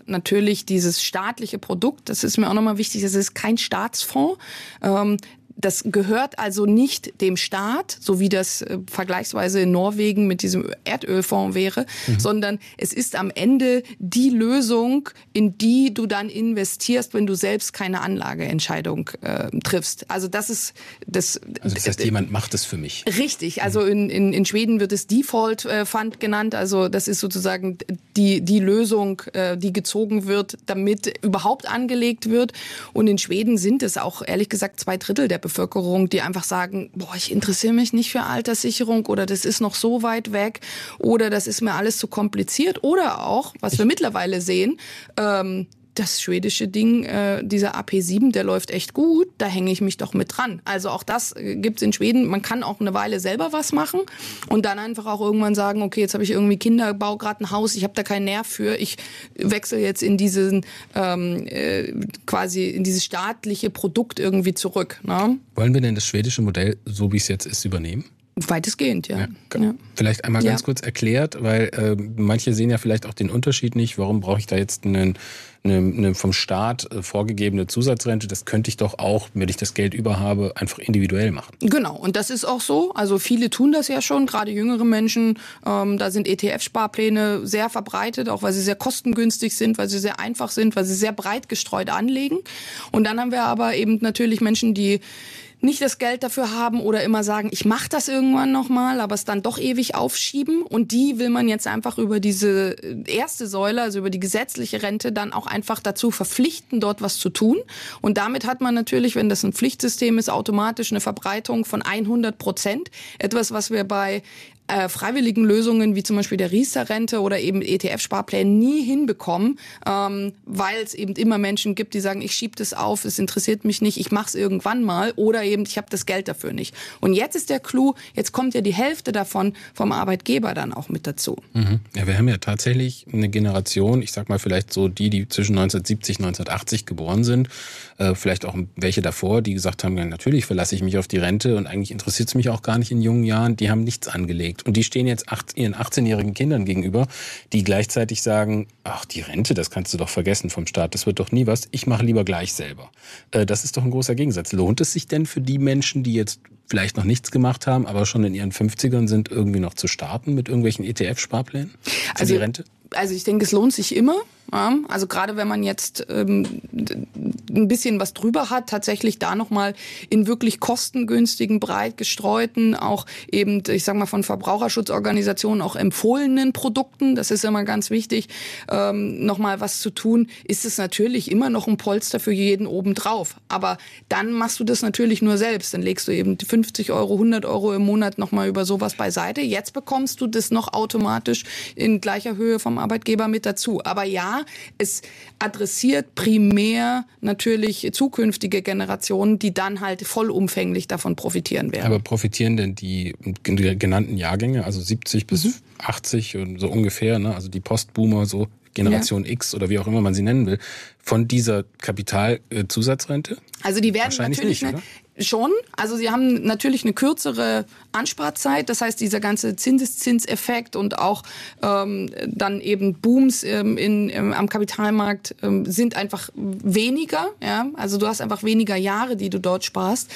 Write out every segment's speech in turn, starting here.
natürlich dieses staatliche Produkt, das ist mir auch nochmal wichtig, das ist kein Staatsfonds. Das gehört also nicht dem Staat, so wie das vergleichsweise in Norwegen mit diesem Erdölfonds wäre, sondern es ist am Ende die Lösung, in die du dann investierst, wenn du selbst keine Anlageentscheidung triffst. Also das ist das. Also das heißt, jemand macht es für mich. Richtig. Also in Schweden wird es Default Fund genannt. Also das ist sozusagen die Lösung, die gezogen wird, damit überhaupt angelegt wird. Und in Schweden sind es auch ehrlich gesagt 2/3 der Bevölkerung, die einfach sagen, boah, ich interessiere mich nicht für Alterssicherung oder das ist noch so weit weg oder das ist mir alles zu kompliziert. Oder auch, was wir mittlerweile sehen, das schwedische Ding, dieser AP7, der läuft echt gut, da hänge ich mich doch mit dran. Also auch das gibt's in Schweden. Man kann auch eine Weile selber was machen und dann einfach auch irgendwann sagen, okay, jetzt habe ich irgendwie Kinder, baue gerade ein Haus, ich habe da keinen Nerv für, ich wechsle jetzt in diesen quasi in dieses staatliche Produkt irgendwie zurück. Ne? Wollen wir denn das schwedische Modell, so wie es jetzt ist, übernehmen? Weitestgehend, ja. Ja. Vielleicht einmal ganz kurz erklärt, weil manche sehen ja vielleicht auch den Unterschied nicht. Warum brauche ich da jetzt eine vom Staat vorgegebene Zusatzrente? Das könnte ich doch auch, wenn ich das Geld über habe, einfach individuell machen. Genau, und das ist auch so. Also viele tun das ja schon, gerade jüngere Menschen. Da sind ETF-Sparpläne sehr verbreitet, auch weil sie sehr kostengünstig sind, weil sie sehr einfach sind, weil sie sehr breit gestreut anlegen. Und dann haben wir aber eben natürlich Menschen, die nicht das Geld dafür haben oder immer sagen, ich mache das irgendwann nochmal, aber es dann doch ewig aufschieben. Und die will man jetzt einfach über diese erste Säule, also über die gesetzliche Rente, dann auch einfach dazu verpflichten, dort was zu tun. Und damit hat man natürlich, wenn das ein Pflichtsystem ist, automatisch eine Verbreitung von 100%. Etwas, was wir bei freiwilligen Lösungen wie zum Beispiel der Riester-Rente oder eben ETF-Sparplänen nie hinbekommen, weil es eben immer Menschen gibt, die sagen, ich schiebe das auf, es interessiert mich nicht, ich mache es irgendwann mal oder eben ich habe das Geld dafür nicht. Und jetzt ist der Clou, jetzt kommt ja die Hälfte davon vom Arbeitgeber dann auch mit dazu. Mhm. Ja, wir haben ja tatsächlich eine Generation, ich sag mal vielleicht so die zwischen 1970 und 1980 geboren sind, vielleicht auch welche davor, die gesagt haben, ja, natürlich verlasse ich mich auf die Rente und eigentlich interessiert es mich auch gar nicht in jungen Jahren, die haben nichts angelegt. Und die stehen jetzt ihren 18-jährigen Kindern gegenüber, die gleichzeitig sagen, ach, die Rente, das kannst du doch vergessen vom Staat, das wird doch nie was, ich mache lieber gleich selber. Das ist doch ein großer Gegensatz. Lohnt es sich denn für die Menschen, die jetzt vielleicht noch nichts gemacht haben, aber schon in ihren 50ern sind, irgendwie noch zu starten mit irgendwelchen ETF-Sparplänen für die Rente? Also ich denke, es lohnt sich immer. Ja, also gerade wenn man jetzt ein bisschen was drüber hat, tatsächlich da nochmal in wirklich kostengünstigen, breit gestreuten, auch eben, ich sag mal, von Verbraucherschutzorganisationen auch empfohlenen Produkten, das ist immer ganz wichtig, nochmal was zu tun, ist es natürlich immer noch ein Polster für jeden obendrauf. Aber dann machst du das natürlich nur selbst. Dann legst du eben 50 Euro, 100 Euro im Monat nochmal über sowas beiseite. Jetzt bekommst du das noch automatisch in gleicher Höhe vom Arbeitgeber mit dazu. Aber ja, es adressiert primär natürlich zukünftige Generationen, die dann halt vollumfänglich davon profitieren werden. Aber profitieren denn die genannten Jahrgänge, also 70 bis 80 und so ungefähr, ne? Also die Postboomer, so Generation X oder wie auch immer man sie nennen will, von dieser Kapitalzusatzrente? Also die werden wahrscheinlich natürlich nicht, oder? Schon. Also sie haben natürlich eine kürzere Ansparzeit. Das heißt, dieser ganze Zinseszinseffekt und auch dann eben Booms am Kapitalmarkt sind einfach weniger. Ja? Also du hast einfach weniger Jahre, die du dort sparst.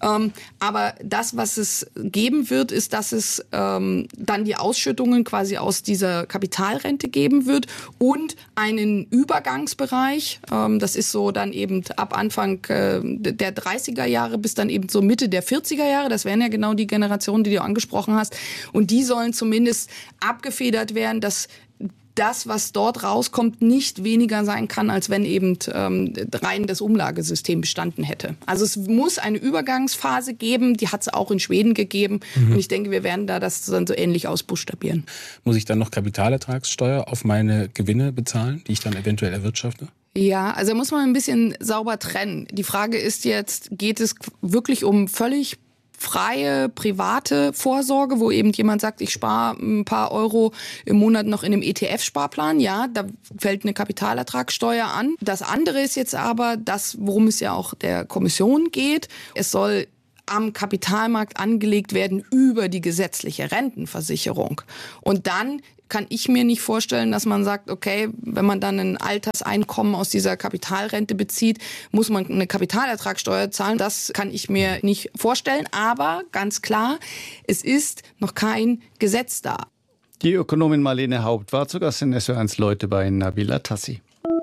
Aber das, was es geben wird, ist, dass es dann die Ausschüttungen quasi aus dieser Kapitalrente geben wird und einen Übergangsbereich. Das ist so dann eben ab Anfang der 30er Jahre bis dann eben so Mitte der 40er Jahre. Das wären ja genau die Generationen, die du angesprochen hast. Und die sollen zumindest abgefedert werden, dass das, was dort rauskommt, nicht weniger sein kann, als wenn eben rein das Umlagesystem bestanden hätte. Also es muss eine Übergangsphase geben, die hat es auch in Schweden gegeben. Und ich denke, wir werden da das dann so ähnlich ausbuchstabieren. Muss ich dann noch Kapitalertragssteuer auf meine Gewinne bezahlen, die ich dann eventuell erwirtschafte? Ja, also muss man ein bisschen sauber trennen. Die Frage ist jetzt, geht es wirklich um völlig freie, private Vorsorge, wo eben jemand sagt, ich spare ein paar Euro im Monat noch in einem ETF-Sparplan. Ja, da fällt eine Kapitalertragssteuer an. Das andere ist jetzt aber das, worum es ja auch der Kommission geht. Es soll am Kapitalmarkt angelegt werden über die gesetzliche Rentenversicherung. Und dann kann ich mir nicht vorstellen, dass man sagt, okay, wenn man dann ein Alterseinkommen aus dieser Kapitalrente bezieht, muss man eine Kapitalertragssteuer zahlen. Das kann ich mir nicht vorstellen. Aber ganz klar, es ist noch kein Gesetz da. Die Ökonomin Marlene Haupt war zu Gast in SWR1 Leute bei Nabila Tassi.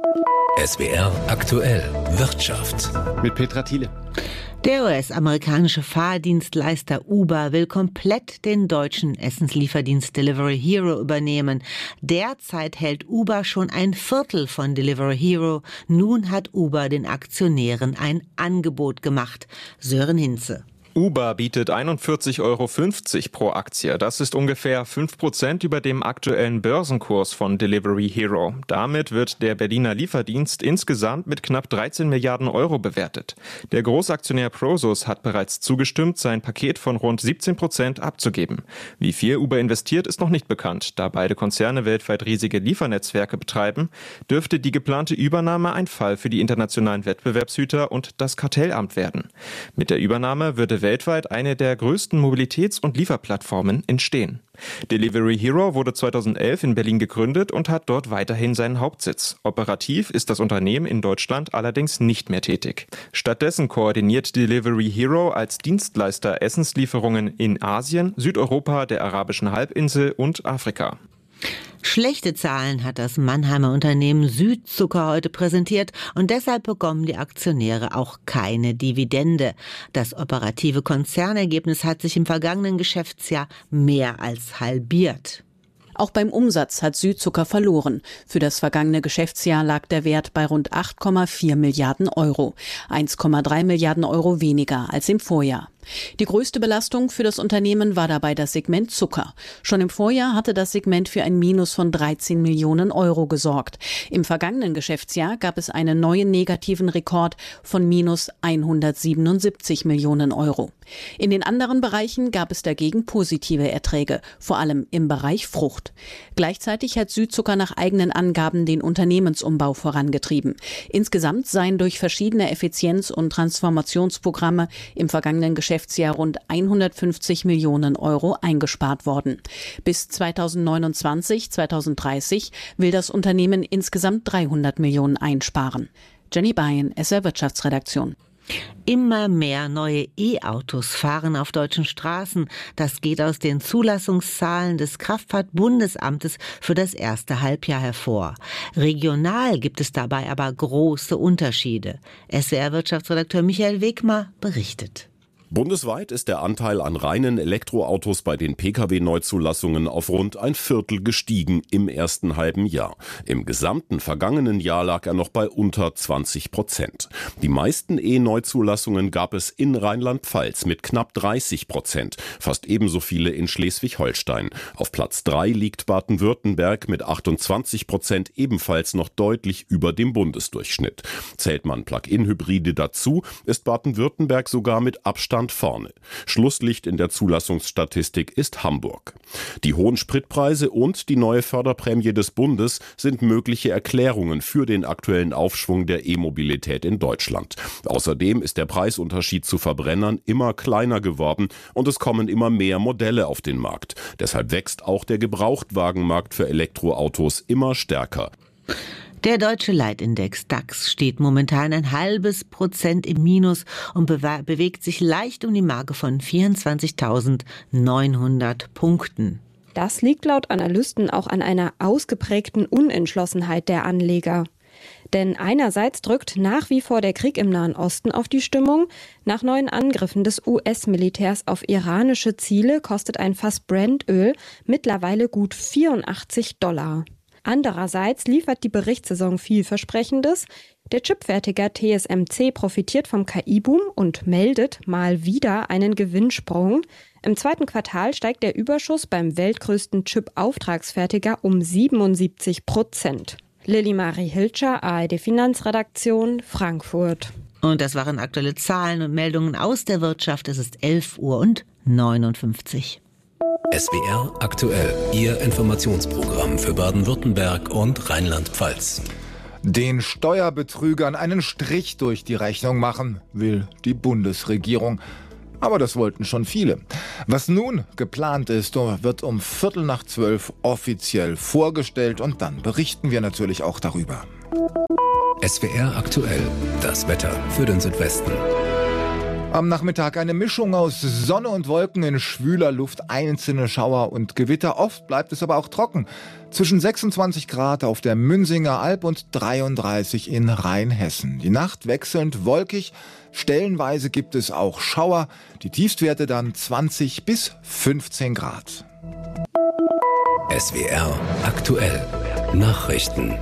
SWR aktuell Wirtschaft. Mit Petra Thiele. Der US-amerikanische Fahrdienstleister Uber will komplett den deutschen Essenslieferdienst Delivery Hero übernehmen. Derzeit hält Uber schon ein Viertel von Delivery Hero. Nun hat Uber den Aktionären ein Angebot gemacht. Sören Hinze. Uber bietet 41,50 € pro Aktie. Das ist ungefähr 5% über dem aktuellen Börsenkurs von Delivery Hero. Damit wird der Berliner Lieferdienst insgesamt mit knapp 13 Milliarden Euro bewertet. Der Großaktionär Prosus hat bereits zugestimmt, sein Paket von rund 17% abzugeben. Wie viel Uber investiert, ist noch nicht bekannt. Da beide Konzerne weltweit riesige Liefernetzwerke betreiben, dürfte die geplante Übernahme ein Fall für die internationalen Wettbewerbshüter und das Kartellamt werden. Mit der Übernahme würde weltweit eine der größten Mobilitäts- und Lieferplattformen entstehen. Delivery Hero wurde 2011 in Berlin gegründet und hat dort weiterhin seinen Hauptsitz. Operativ ist das Unternehmen in Deutschland allerdings nicht mehr tätig. Stattdessen koordiniert Delivery Hero als Dienstleister Essenslieferungen in Asien, Südeuropa, der arabischen Halbinsel und Afrika. Schlechte Zahlen hat das Mannheimer Unternehmen Südzucker heute präsentiert und deshalb bekommen die Aktionäre auch keine Dividende. Das operative Konzernergebnis hat sich im vergangenen Geschäftsjahr mehr als halbiert. Auch beim Umsatz hat Südzucker verloren. Für das vergangene Geschäftsjahr lag der Wert bei rund 8,4 Milliarden Euro. 1,3 Milliarden Euro weniger als im Vorjahr. Die größte Belastung für das Unternehmen war dabei das Segment Zucker. Schon im Vorjahr hatte das Segment für ein Minus von 13 Millionen Euro gesorgt. Im vergangenen Geschäftsjahr gab es einen neuen negativen Rekord von minus 177 Millionen Euro. In den anderen Bereichen gab es dagegen positive Erträge, vor allem im Bereich Frucht. Gleichzeitig hat Südzucker nach eigenen Angaben den Unternehmensumbau vorangetrieben. Insgesamt seien durch verschiedene Effizienz- und Transformationsprogramme im vergangenen Geschäftsjahr rund 150 Millionen Euro eingespart worden. Bis 2029, 2030 will das Unternehmen insgesamt 300 Millionen einsparen. Jenny Bayen, SWR Wirtschaftsredaktion. Immer mehr neue E-Autos fahren auf deutschen Straßen. Das geht aus den Zulassungszahlen des Kraftfahrtbundesamtes für das erste Halbjahr hervor. Regional gibt es dabei aber große Unterschiede. SWR-Wirtschaftsredakteur Michael Wegmar berichtet. Bundesweit ist der Anteil an reinen Elektroautos bei den Pkw-Neuzulassungen auf rund ein Viertel gestiegen im ersten halben Jahr. Im gesamten vergangenen Jahr lag er noch bei unter 20%. Die meisten E-Neuzulassungen gab es in Rheinland-Pfalz mit knapp 30%, fast ebenso viele in Schleswig-Holstein. Auf Platz 3 liegt Baden-Württemberg mit 28%, ebenfalls noch deutlich über dem Bundesdurchschnitt. Zählt man Plug-in-Hybride dazu, ist Baden-Württemberg sogar mit Abstand vorne. Schlusslicht in der Zulassungsstatistik ist Hamburg. Die hohen Spritpreise und die neue Förderprämie des Bundes sind mögliche Erklärungen für den aktuellen Aufschwung der E-Mobilität in Deutschland. Außerdem ist der Preisunterschied zu Verbrennern immer kleiner geworden und es kommen immer mehr Modelle auf den Markt. Deshalb wächst auch der Gebrauchtwagenmarkt für Elektroautos immer stärker. Der deutsche Leitindex DAX steht momentan 0,5% im Minus und bewegt sich leicht um die Marke von 24.900 Punkten. Das liegt laut Analysten auch an einer ausgeprägten Unentschlossenheit der Anleger. Denn einerseits drückt nach wie vor der Krieg im Nahen Osten auf die Stimmung. Nach neuen Angriffen des US-Militärs auf iranische Ziele kostet ein Fass Brent-Öl mittlerweile gut $84. Andererseits liefert die Berichtssaison vielversprechendes. Der Chipfertiger TSMC profitiert vom KI-Boom und meldet mal wieder einen Gewinnsprung. Im zweiten Quartal steigt der Überschuss beim weltgrößten Chip-Auftragsfertiger um 77%. Lilly Marie Hilscher, ARD Finanzredaktion, Frankfurt. Und das waren aktuelle Zahlen und Meldungen aus der Wirtschaft. Es ist 11:59 Uhr. SWR aktuell, Ihr Informationsprogramm für Baden-Württemberg und Rheinland-Pfalz. Den Steuerbetrügern einen Strich durch die Rechnung machen will die Bundesregierung. Aber das wollten schon viele. Was nun geplant ist, wird um 11:45 offiziell vorgestellt und dann berichten wir natürlich auch darüber. SWR aktuell, das Wetter für den Südwesten. Am Nachmittag eine Mischung aus Sonne und Wolken, in schwüler Luft einzelne Schauer und Gewitter. Oft bleibt es aber auch trocken. Zwischen 26 Grad auf der Münsinger Alb und 33 in Rheinhessen. Die Nacht wechselnd wolkig. Stellenweise gibt es auch Schauer. Die Tiefstwerte dann 20 bis 15 Grad. SWR aktuell. Nachrichten.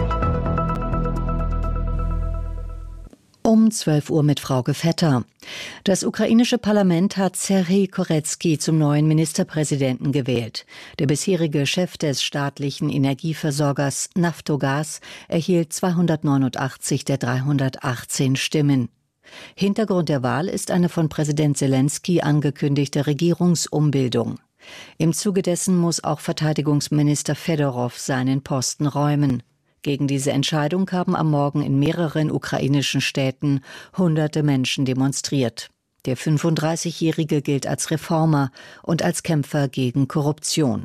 Um 12 Uhr mit Frauke Vetter. Das ukrainische Parlament hat Serhij Koretskij zum neuen Ministerpräsidenten gewählt. Der bisherige Chef des staatlichen Energieversorgers Naftogaz erhielt 289 der 318 Stimmen. Hintergrund der Wahl ist eine von Präsident Selenskyj angekündigte Regierungsumbildung. Im Zuge dessen muss auch Verteidigungsminister Fedorov seinen Posten räumen. Gegen diese Entscheidung haben am Morgen in mehreren ukrainischen Städten hunderte Menschen demonstriert. Der 35-Jährige gilt als Reformer und als Kämpfer gegen Korruption.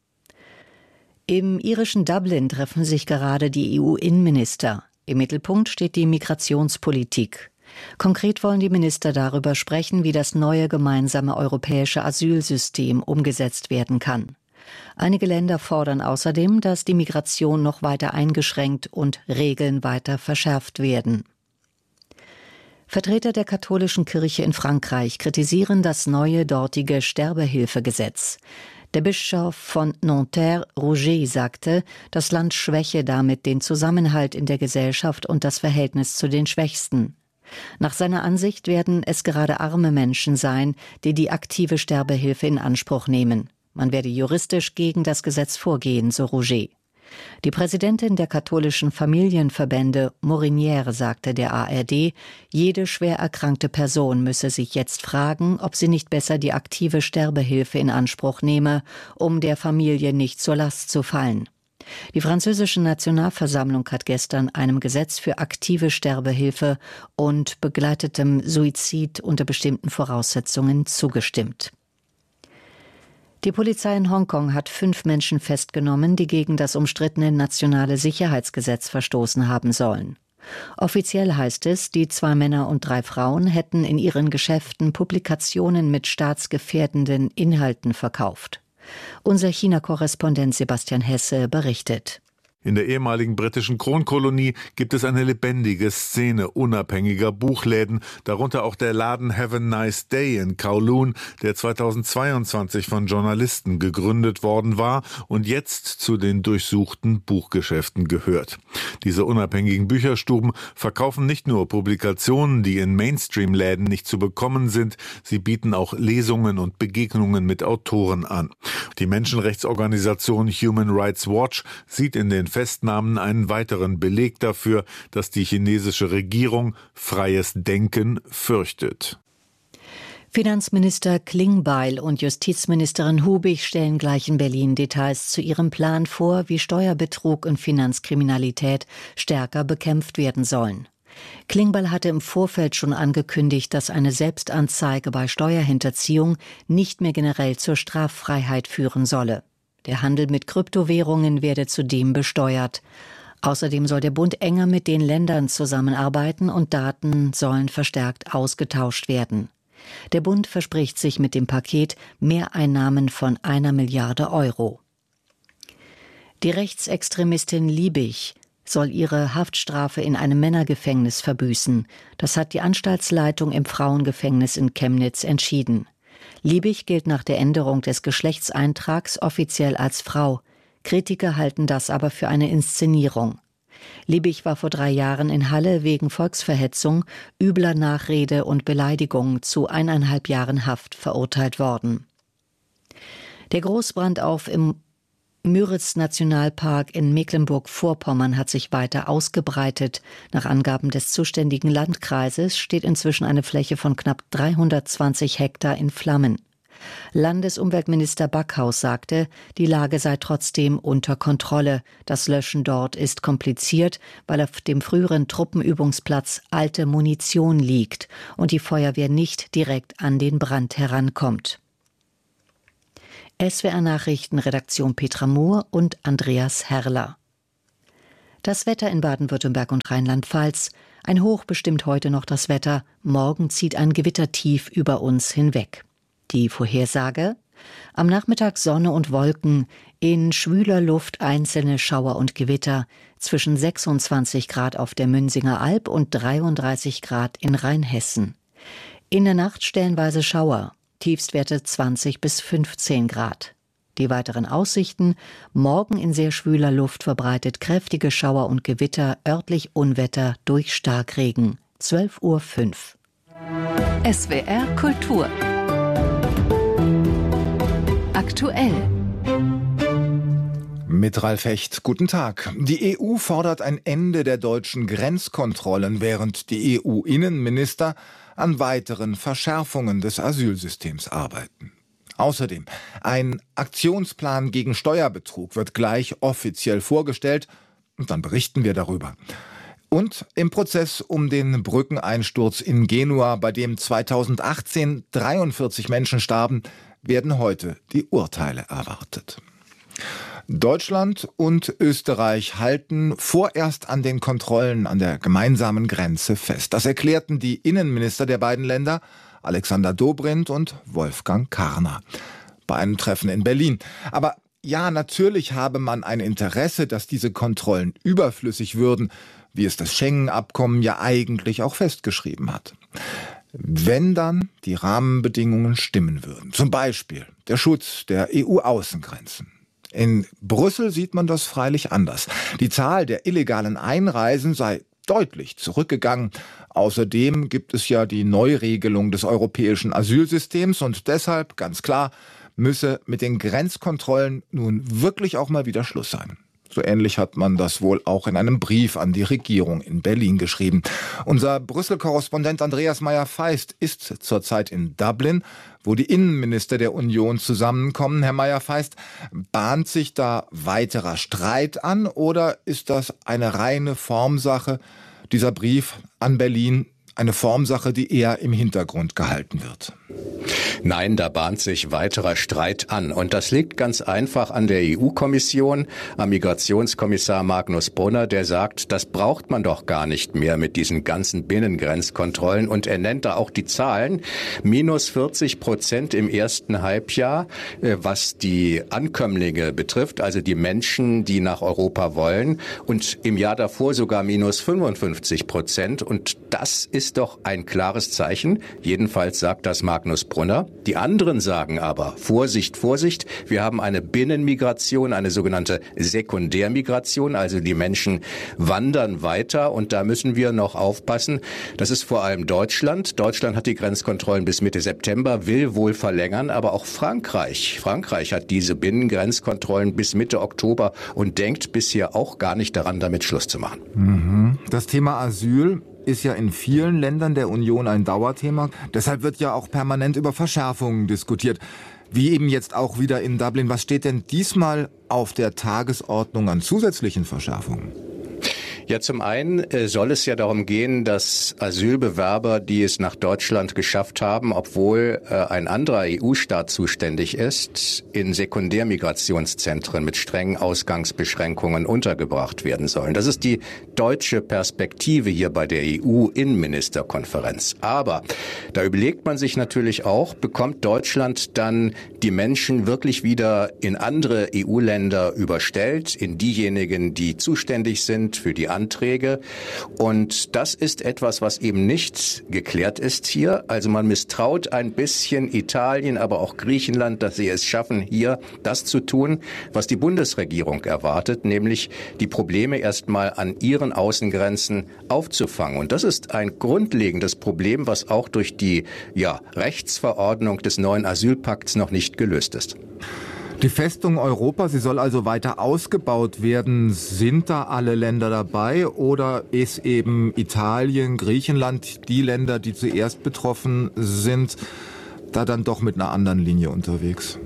Im irischen Dublin treffen sich gerade die EU-Innenminister. Im Mittelpunkt steht die Migrationspolitik. Konkret wollen die Minister darüber sprechen, wie das neue gemeinsame europäische Asylsystem umgesetzt werden kann. Einige Länder fordern außerdem, dass die Migration noch weiter eingeschränkt und Regeln weiter verschärft werden. Vertreter der katholischen Kirche in Frankreich kritisieren das neue dortige Sterbehilfegesetz. Der Bischof von Nanterre, Roger, sagte, das Land schwäche damit den Zusammenhalt in der Gesellschaft und das Verhältnis zu den Schwächsten. Nach seiner Ansicht werden es gerade arme Menschen sein, die die aktive Sterbehilfe in Anspruch nehmen. Man werde juristisch gegen das Gesetz vorgehen, so Roger. Die Präsidentin der katholischen Familienverbände, Morinière, sagte der ARD, jede schwer erkrankte Person müsse sich jetzt fragen, ob sie nicht besser die aktive Sterbehilfe in Anspruch nehme, um der Familie nicht zur Last zu fallen. Die französische Nationalversammlung hat gestern einem Gesetz für aktive Sterbehilfe und begleitetem Suizid unter bestimmten Voraussetzungen zugestimmt. Die Polizei in Hongkong hat 5 Menschen festgenommen, die gegen das umstrittene nationale Sicherheitsgesetz verstoßen haben sollen. Offiziell heißt es, die 2 Männer und 3 Frauen hätten in ihren Geschäften Publikationen mit staatsgefährdenden Inhalten verkauft. Unser China-Korrespondent Sebastian Hesse berichtet. In der ehemaligen britischen Kronkolonie gibt es eine lebendige Szene unabhängiger Buchläden, darunter auch der Laden Have a Nice Day in Kowloon, der 2022 von Journalisten gegründet worden war und jetzt zu den durchsuchten Buchgeschäften gehört. Diese unabhängigen Bücherstuben verkaufen nicht nur Publikationen, die in Mainstream-Läden nicht zu bekommen sind, sie bieten auch Lesungen und Begegnungen mit Autoren an. Die Menschenrechtsorganisation Human Rights Watch sieht in den Festnahmen einen weiteren Beleg dafür, dass die chinesische Regierung freies Denken fürchtet. Finanzminister Klingbeil und Justizministerin Hubig stellen gleich in Berlin Details zu ihrem Plan vor, wie Steuerbetrug und Finanzkriminalität stärker bekämpft werden sollen. Klingbeil hatte im Vorfeld schon angekündigt, dass eine Selbstanzeige bei Steuerhinterziehung nicht mehr generell zur Straffreiheit führen solle. Der Handel mit Kryptowährungen werde zudem besteuert. Außerdem soll der Bund enger mit den Ländern zusammenarbeiten und Daten sollen verstärkt ausgetauscht werden. Der Bund verspricht sich mit dem Paket Mehreinnahmen von 1 Milliarde Euro. Die Rechtsextremistin Liebig soll ihre Haftstrafe in einem Männergefängnis verbüßen. Das hat die Anstaltsleitung im Frauengefängnis in Chemnitz entschieden. Liebig gilt nach der Änderung des Geschlechtseintrags offiziell als Frau. Kritiker halten das aber für eine Inszenierung. Liebig war vor 3 Jahren in Halle wegen Volksverhetzung, übler Nachrede und Beleidigung zu 1,5 Jahren Haft verurteilt worden. Der Großbrandauf im Müritz-Nationalpark in Mecklenburg-Vorpommern hat sich weiter ausgebreitet. Nach Angaben des zuständigen Landkreises steht inzwischen eine Fläche von knapp 320 Hektar in Flammen. Landesumweltminister Backhaus sagte, die Lage sei trotzdem unter Kontrolle. Das Löschen dort ist kompliziert, weil auf dem früheren Truppenübungsplatz alte Munition liegt und die Feuerwehr nicht direkt an den Brand herankommt. SWR-Nachrichten, Redaktion Petra Mohr und Andreas Herrler. Das Wetter in Baden-Württemberg und Rheinland-Pfalz. Ein Hoch bestimmt heute noch das Wetter. Morgen zieht ein Gewittertief über uns hinweg. Die Vorhersage? Am Nachmittag Sonne und Wolken. In schwüler Luft einzelne Schauer und Gewitter. Zwischen 26 Grad auf der Münsinger Alb und 33 Grad in Rheinhessen. In der Nacht stellenweise Schauer. Tiefstwerte 20 bis 15 Grad. Die weiteren Aussichten: morgen in sehr schwüler Luft verbreitet kräftige Schauer und Gewitter, örtlich Unwetter durch Starkregen. 12:05 Uhr. SWR Kultur. Aktuell. Mit Ralf Hecht, guten Tag. Die EU fordert ein Ende der deutschen Grenzkontrollen, während die EU-Innenminister an weiteren Verschärfungen des Asylsystems arbeiten. Außerdem, ein Aktionsplan gegen Steuerbetrug wird gleich offiziell vorgestellt und dann berichten wir darüber. Und im Prozess um den Brückeneinsturz in Genua, bei dem 2018 43 Menschen starben, werden heute die Urteile erwartet. Deutschland und Österreich halten vorerst an den Kontrollen an der gemeinsamen Grenze fest. Das erklärten die Innenminister der beiden Länder, Alexander Dobrindt und Wolfgang Karner, bei einem Treffen in Berlin. Aber ja, natürlich habe man ein Interesse, dass diese Kontrollen überflüssig würden, wie es das Schengen-Abkommen ja eigentlich auch festgeschrieben hat. Wenn dann die Rahmenbedingungen stimmen würden. Zum Beispiel der Schutz der EU-Außengrenzen. In Brüssel sieht man das freilich anders. Die Zahl der illegalen Einreisen sei deutlich zurückgegangen. Außerdem gibt es ja die Neuregelung des europäischen Asylsystems und deshalb, ganz klar, müsse mit den Grenzkontrollen nun wirklich auch mal wieder Schluss sein. So ähnlich hat man das wohl auch in einem Brief an die Regierung in Berlin geschrieben. Unser Brüssel-Korrespondent Andreas Meyer-Feist ist zurzeit in Dublin, wo die Innenminister der Union zusammenkommen. Herr Meyer-Feist, bahnt sich da weiterer Streit an oder ist das eine reine Formsache, dieser Brief an Berlin, eine Formsache, die eher im Hintergrund gehalten wird? Nein, da bahnt sich weiterer Streit an. Und das liegt ganz einfach an der EU-Kommission, am Migrationskommissar Magnus Brunner, der sagt, das braucht man doch gar nicht mehr mit diesen ganzen Binnengrenzkontrollen. Und er nennt da auch die Zahlen. -40% im ersten Halbjahr, was die Ankömmlinge betrifft, also die Menschen, die nach Europa wollen. Und im Jahr davor sogar -55%. Und das ist doch ein klares Zeichen. Jedenfalls sagt das Magnus Brunner. Die anderen sagen aber, Vorsicht, Vorsicht, wir haben eine Binnenmigration, eine sogenannte Sekundärmigration, also die Menschen wandern weiter und da müssen wir noch aufpassen. Das ist vor allem Deutschland. Deutschland hat die Grenzkontrollen bis Mitte September, will wohl verlängern, aber auch Frankreich. Frankreich hat diese Binnengrenzkontrollen bis Mitte Oktober und denkt bisher auch gar nicht daran, damit Schluss zu machen. Das Thema Asyl ist ja in vielen Ländern der Union ein Dauerthema. Deshalb wird ja auch permanent über Verschärfungen diskutiert. Wie eben jetzt auch wieder in Dublin. Was steht denn diesmal auf der Tagesordnung an zusätzlichen Verschärfungen? Ja, zum einen soll es ja darum gehen, dass Asylbewerber, die es nach Deutschland geschafft haben, obwohl ein anderer EU-Staat zuständig ist, in Sekundärmigrationszentren mit strengen Ausgangsbeschränkungen untergebracht werden sollen. Das ist die deutsche Perspektive hier bei der EU-Innenministerkonferenz. Aber da überlegt man sich natürlich auch, bekommt Deutschland dann die Menschen wirklich wieder in andere EU-Länder überstellt, in diejenigen, die zuständig sind für die Anträge. Und das ist etwas, was eben nicht geklärt ist hier. Also man misstraut ein bisschen Italien, aber auch Griechenland, dass sie es schaffen, hier das zu tun, was die Bundesregierung erwartet, nämlich die Probleme erstmal an ihren Außengrenzen aufzufangen. Und das ist ein grundlegendes Problem, was auch durch die Rechtsverordnung des neuen Asylpakts noch nicht gelöst ist. Die Festung Europa, sie soll also weiter ausgebaut werden. Sind da alle Länder dabei oder ist eben Italien, Griechenland die Länder, die zuerst betroffen sind? da dann doch mit einer anderen Linie unterwegs?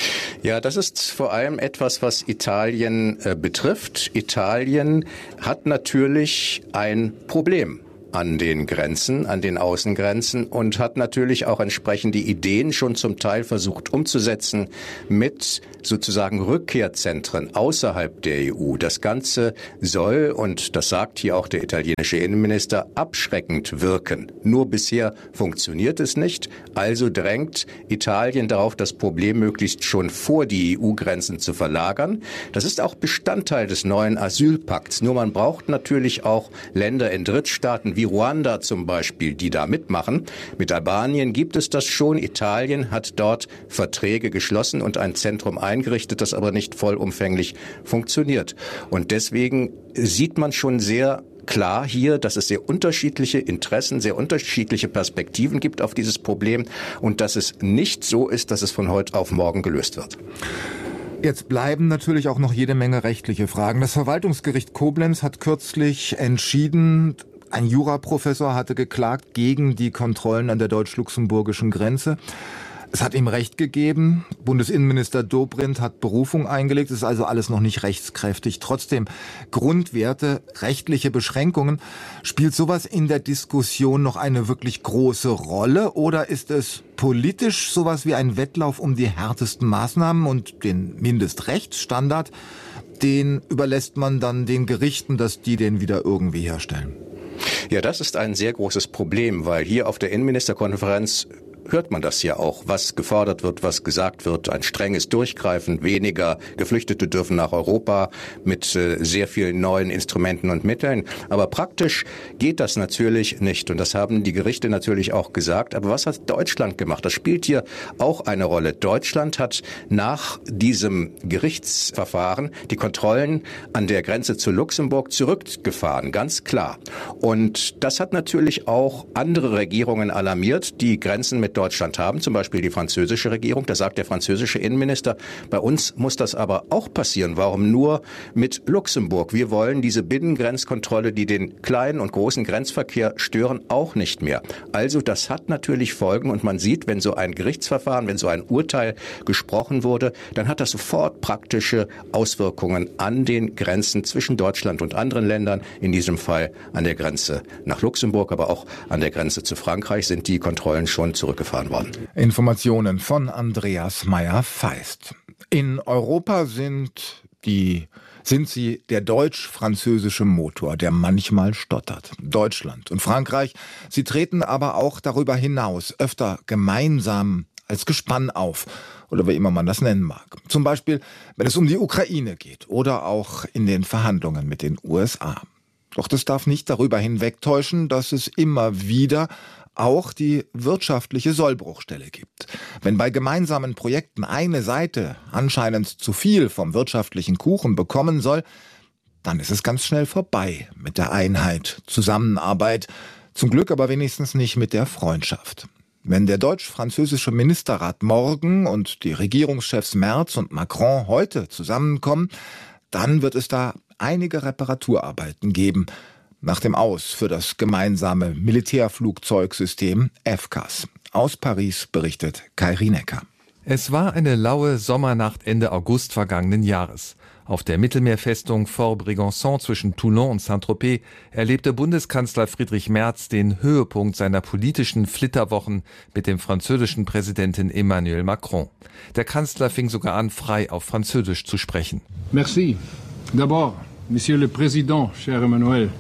Ja, das ist vor allem etwas, was Italien betrifft. Italien hat natürlich ein Problem an den Grenzen, an den Außengrenzen und hat natürlich auch entsprechende Ideen schon zum Teil versucht umzusetzen mit sozusagen Rückkehrzentren außerhalb der EU. Das Ganze soll, und das sagt hier auch der italienische Innenminister, abschreckend wirken. Nur bisher funktioniert es nicht. Also drängt Italien darauf, das Problem möglichst schon vor die EU-Grenzen zu verlagern. Das ist auch Bestandteil des neuen Asylpakts. Nur man braucht natürlich auch Länder in Drittstaaten wie Ruanda zum Beispiel, die da mitmachen. Mit Albanien gibt es das schon. Italien hat dort Verträge geschlossen und ein Zentrum eingerichtet, das aber nicht vollumfänglich funktioniert. Und deswegen sieht man schon sehr klar hier, dass es sehr unterschiedliche Interessen, sehr unterschiedliche Perspektiven gibt auf dieses Problem und dass es nicht so ist, dass es von heute auf morgen gelöst wird. Jetzt bleiben natürlich auch noch jede Menge rechtliche Fragen. Das Verwaltungsgericht Koblenz hat kürzlich entschieden, ein Juraprofessor hatte geklagt gegen die Kontrollen an der deutsch-luxemburgischen Grenze. Es hat ihm Recht gegeben. Bundesinnenminister Dobrindt hat Berufung eingelegt. Es ist also alles noch nicht rechtskräftig. Trotzdem Grundwerte, rechtliche Beschränkungen. Spielt sowas in der Diskussion noch eine wirklich große Rolle? Oder ist es politisch sowas wie ein Wettlauf um die härtesten Maßnahmen und den Mindestrechtsstandard? Den überlässt man dann den Gerichten, dass die den wieder irgendwie herstellen. Ja, das ist ein sehr großes Problem, weil hier auf der Innenministerkonferenz hört man das ja auch, was gefordert wird, was gesagt wird, ein strenges Durchgreifen, weniger Geflüchtete dürfen nach Europa mit sehr vielen neuen Instrumenten und Mitteln. Aber praktisch geht das natürlich nicht und das haben die Gerichte natürlich auch gesagt. Aber was hat Deutschland gemacht? Das spielt hier auch eine Rolle. Deutschland hat nach diesem Gerichtsverfahren die Kontrollen an der Grenze zu Luxemburg zurückgefahren, ganz klar. Und das hat natürlich auch andere Regierungen alarmiert, die Grenzen mit Deutschland haben, zum Beispiel die französische Regierung. Da sagt der französische Innenminister, bei uns muss das aber auch passieren. Warum nur mit Luxemburg? Wir wollen diese Binnengrenzkontrolle, die den kleinen und großen Grenzverkehr stören, auch nicht mehr. Also das hat natürlich Folgen und man sieht, wenn so ein Gerichtsverfahren, wenn so ein Urteil gesprochen wurde, dann hat das sofort praktische Auswirkungen an den Grenzen zwischen Deutschland und anderen Ländern. In diesem Fall an der Grenze nach Luxemburg, aber auch an der Grenze zu Frankreich sind die Kontrollen schon zurückgefahren worden. Informationen von Andreas Meyer-Feist. In Europa sind sie der deutsch-französische Motor, der manchmal stottert. Deutschland und Frankreich, sie treten aber auch darüber hinaus öfter gemeinsam als Gespann auf. Oder wie immer man das nennen mag. Zum Beispiel, wenn es um die Ukraine geht oder auch in den Verhandlungen mit den USA. Doch das darf nicht darüber hinwegtäuschen, dass es immer wieder auch die wirtschaftliche Sollbruchstelle gibt. Wenn bei gemeinsamen Projekten eine Seite anscheinend zu viel vom wirtschaftlichen Kuchen bekommen soll, dann ist es ganz schnell vorbei mit der Einheit, Zusammenarbeit, zum Glück aber wenigstens nicht mit der Freundschaft. Wenn der deutsch-französische Ministerrat morgen und die Regierungschefs Merz und Macron heute zusammenkommen, dann wird es da einige Reparaturarbeiten geben, nach dem Aus für das gemeinsame Militärflugzeugsystem FCAS. Aus Paris berichtet Kai Rienecker. Es war eine laue Sommernacht Ende August vergangenen Jahres. Auf der Mittelmeerfestung Fort Brégançon zwischen Toulon und Saint-Tropez erlebte Bundeskanzler Friedrich Merz den Höhepunkt seiner politischen Flitterwochen mit dem französischen Präsidenten Emmanuel Macron. Der Kanzler fing sogar an, frei auf Französisch zu sprechen. Merci. D'abord, Monsieur le Président, cher Emmanuel.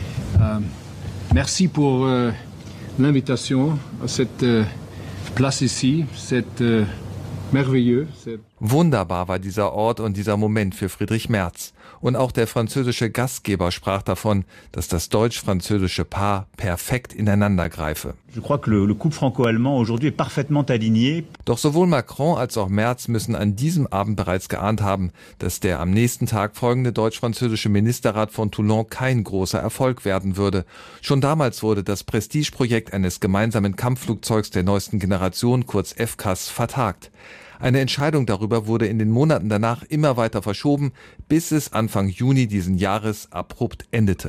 Merci pour l'invitation à cette place ici, c'est merveilleux. Wunderbar war dieser Ort und dieser Moment für Friedrich Merz. Und auch der französische Gastgeber sprach davon, dass das deutsch-französische Paar perfekt ineinander greife. Doch sowohl Macron als auch Merz müssen an diesem Abend bereits geahnt haben, dass der am nächsten Tag folgende deutsch-französische Ministerrat von Toulon kein großer Erfolg werden würde. Schon damals wurde das Prestigeprojekt eines gemeinsamen Kampfflugzeugs der neuesten Generation, kurz FCAS, vertagt. Eine Entscheidung darüber wurde in den Monaten danach immer weiter verschoben, bis es Anfang Juni diesen Jahres abrupt endete.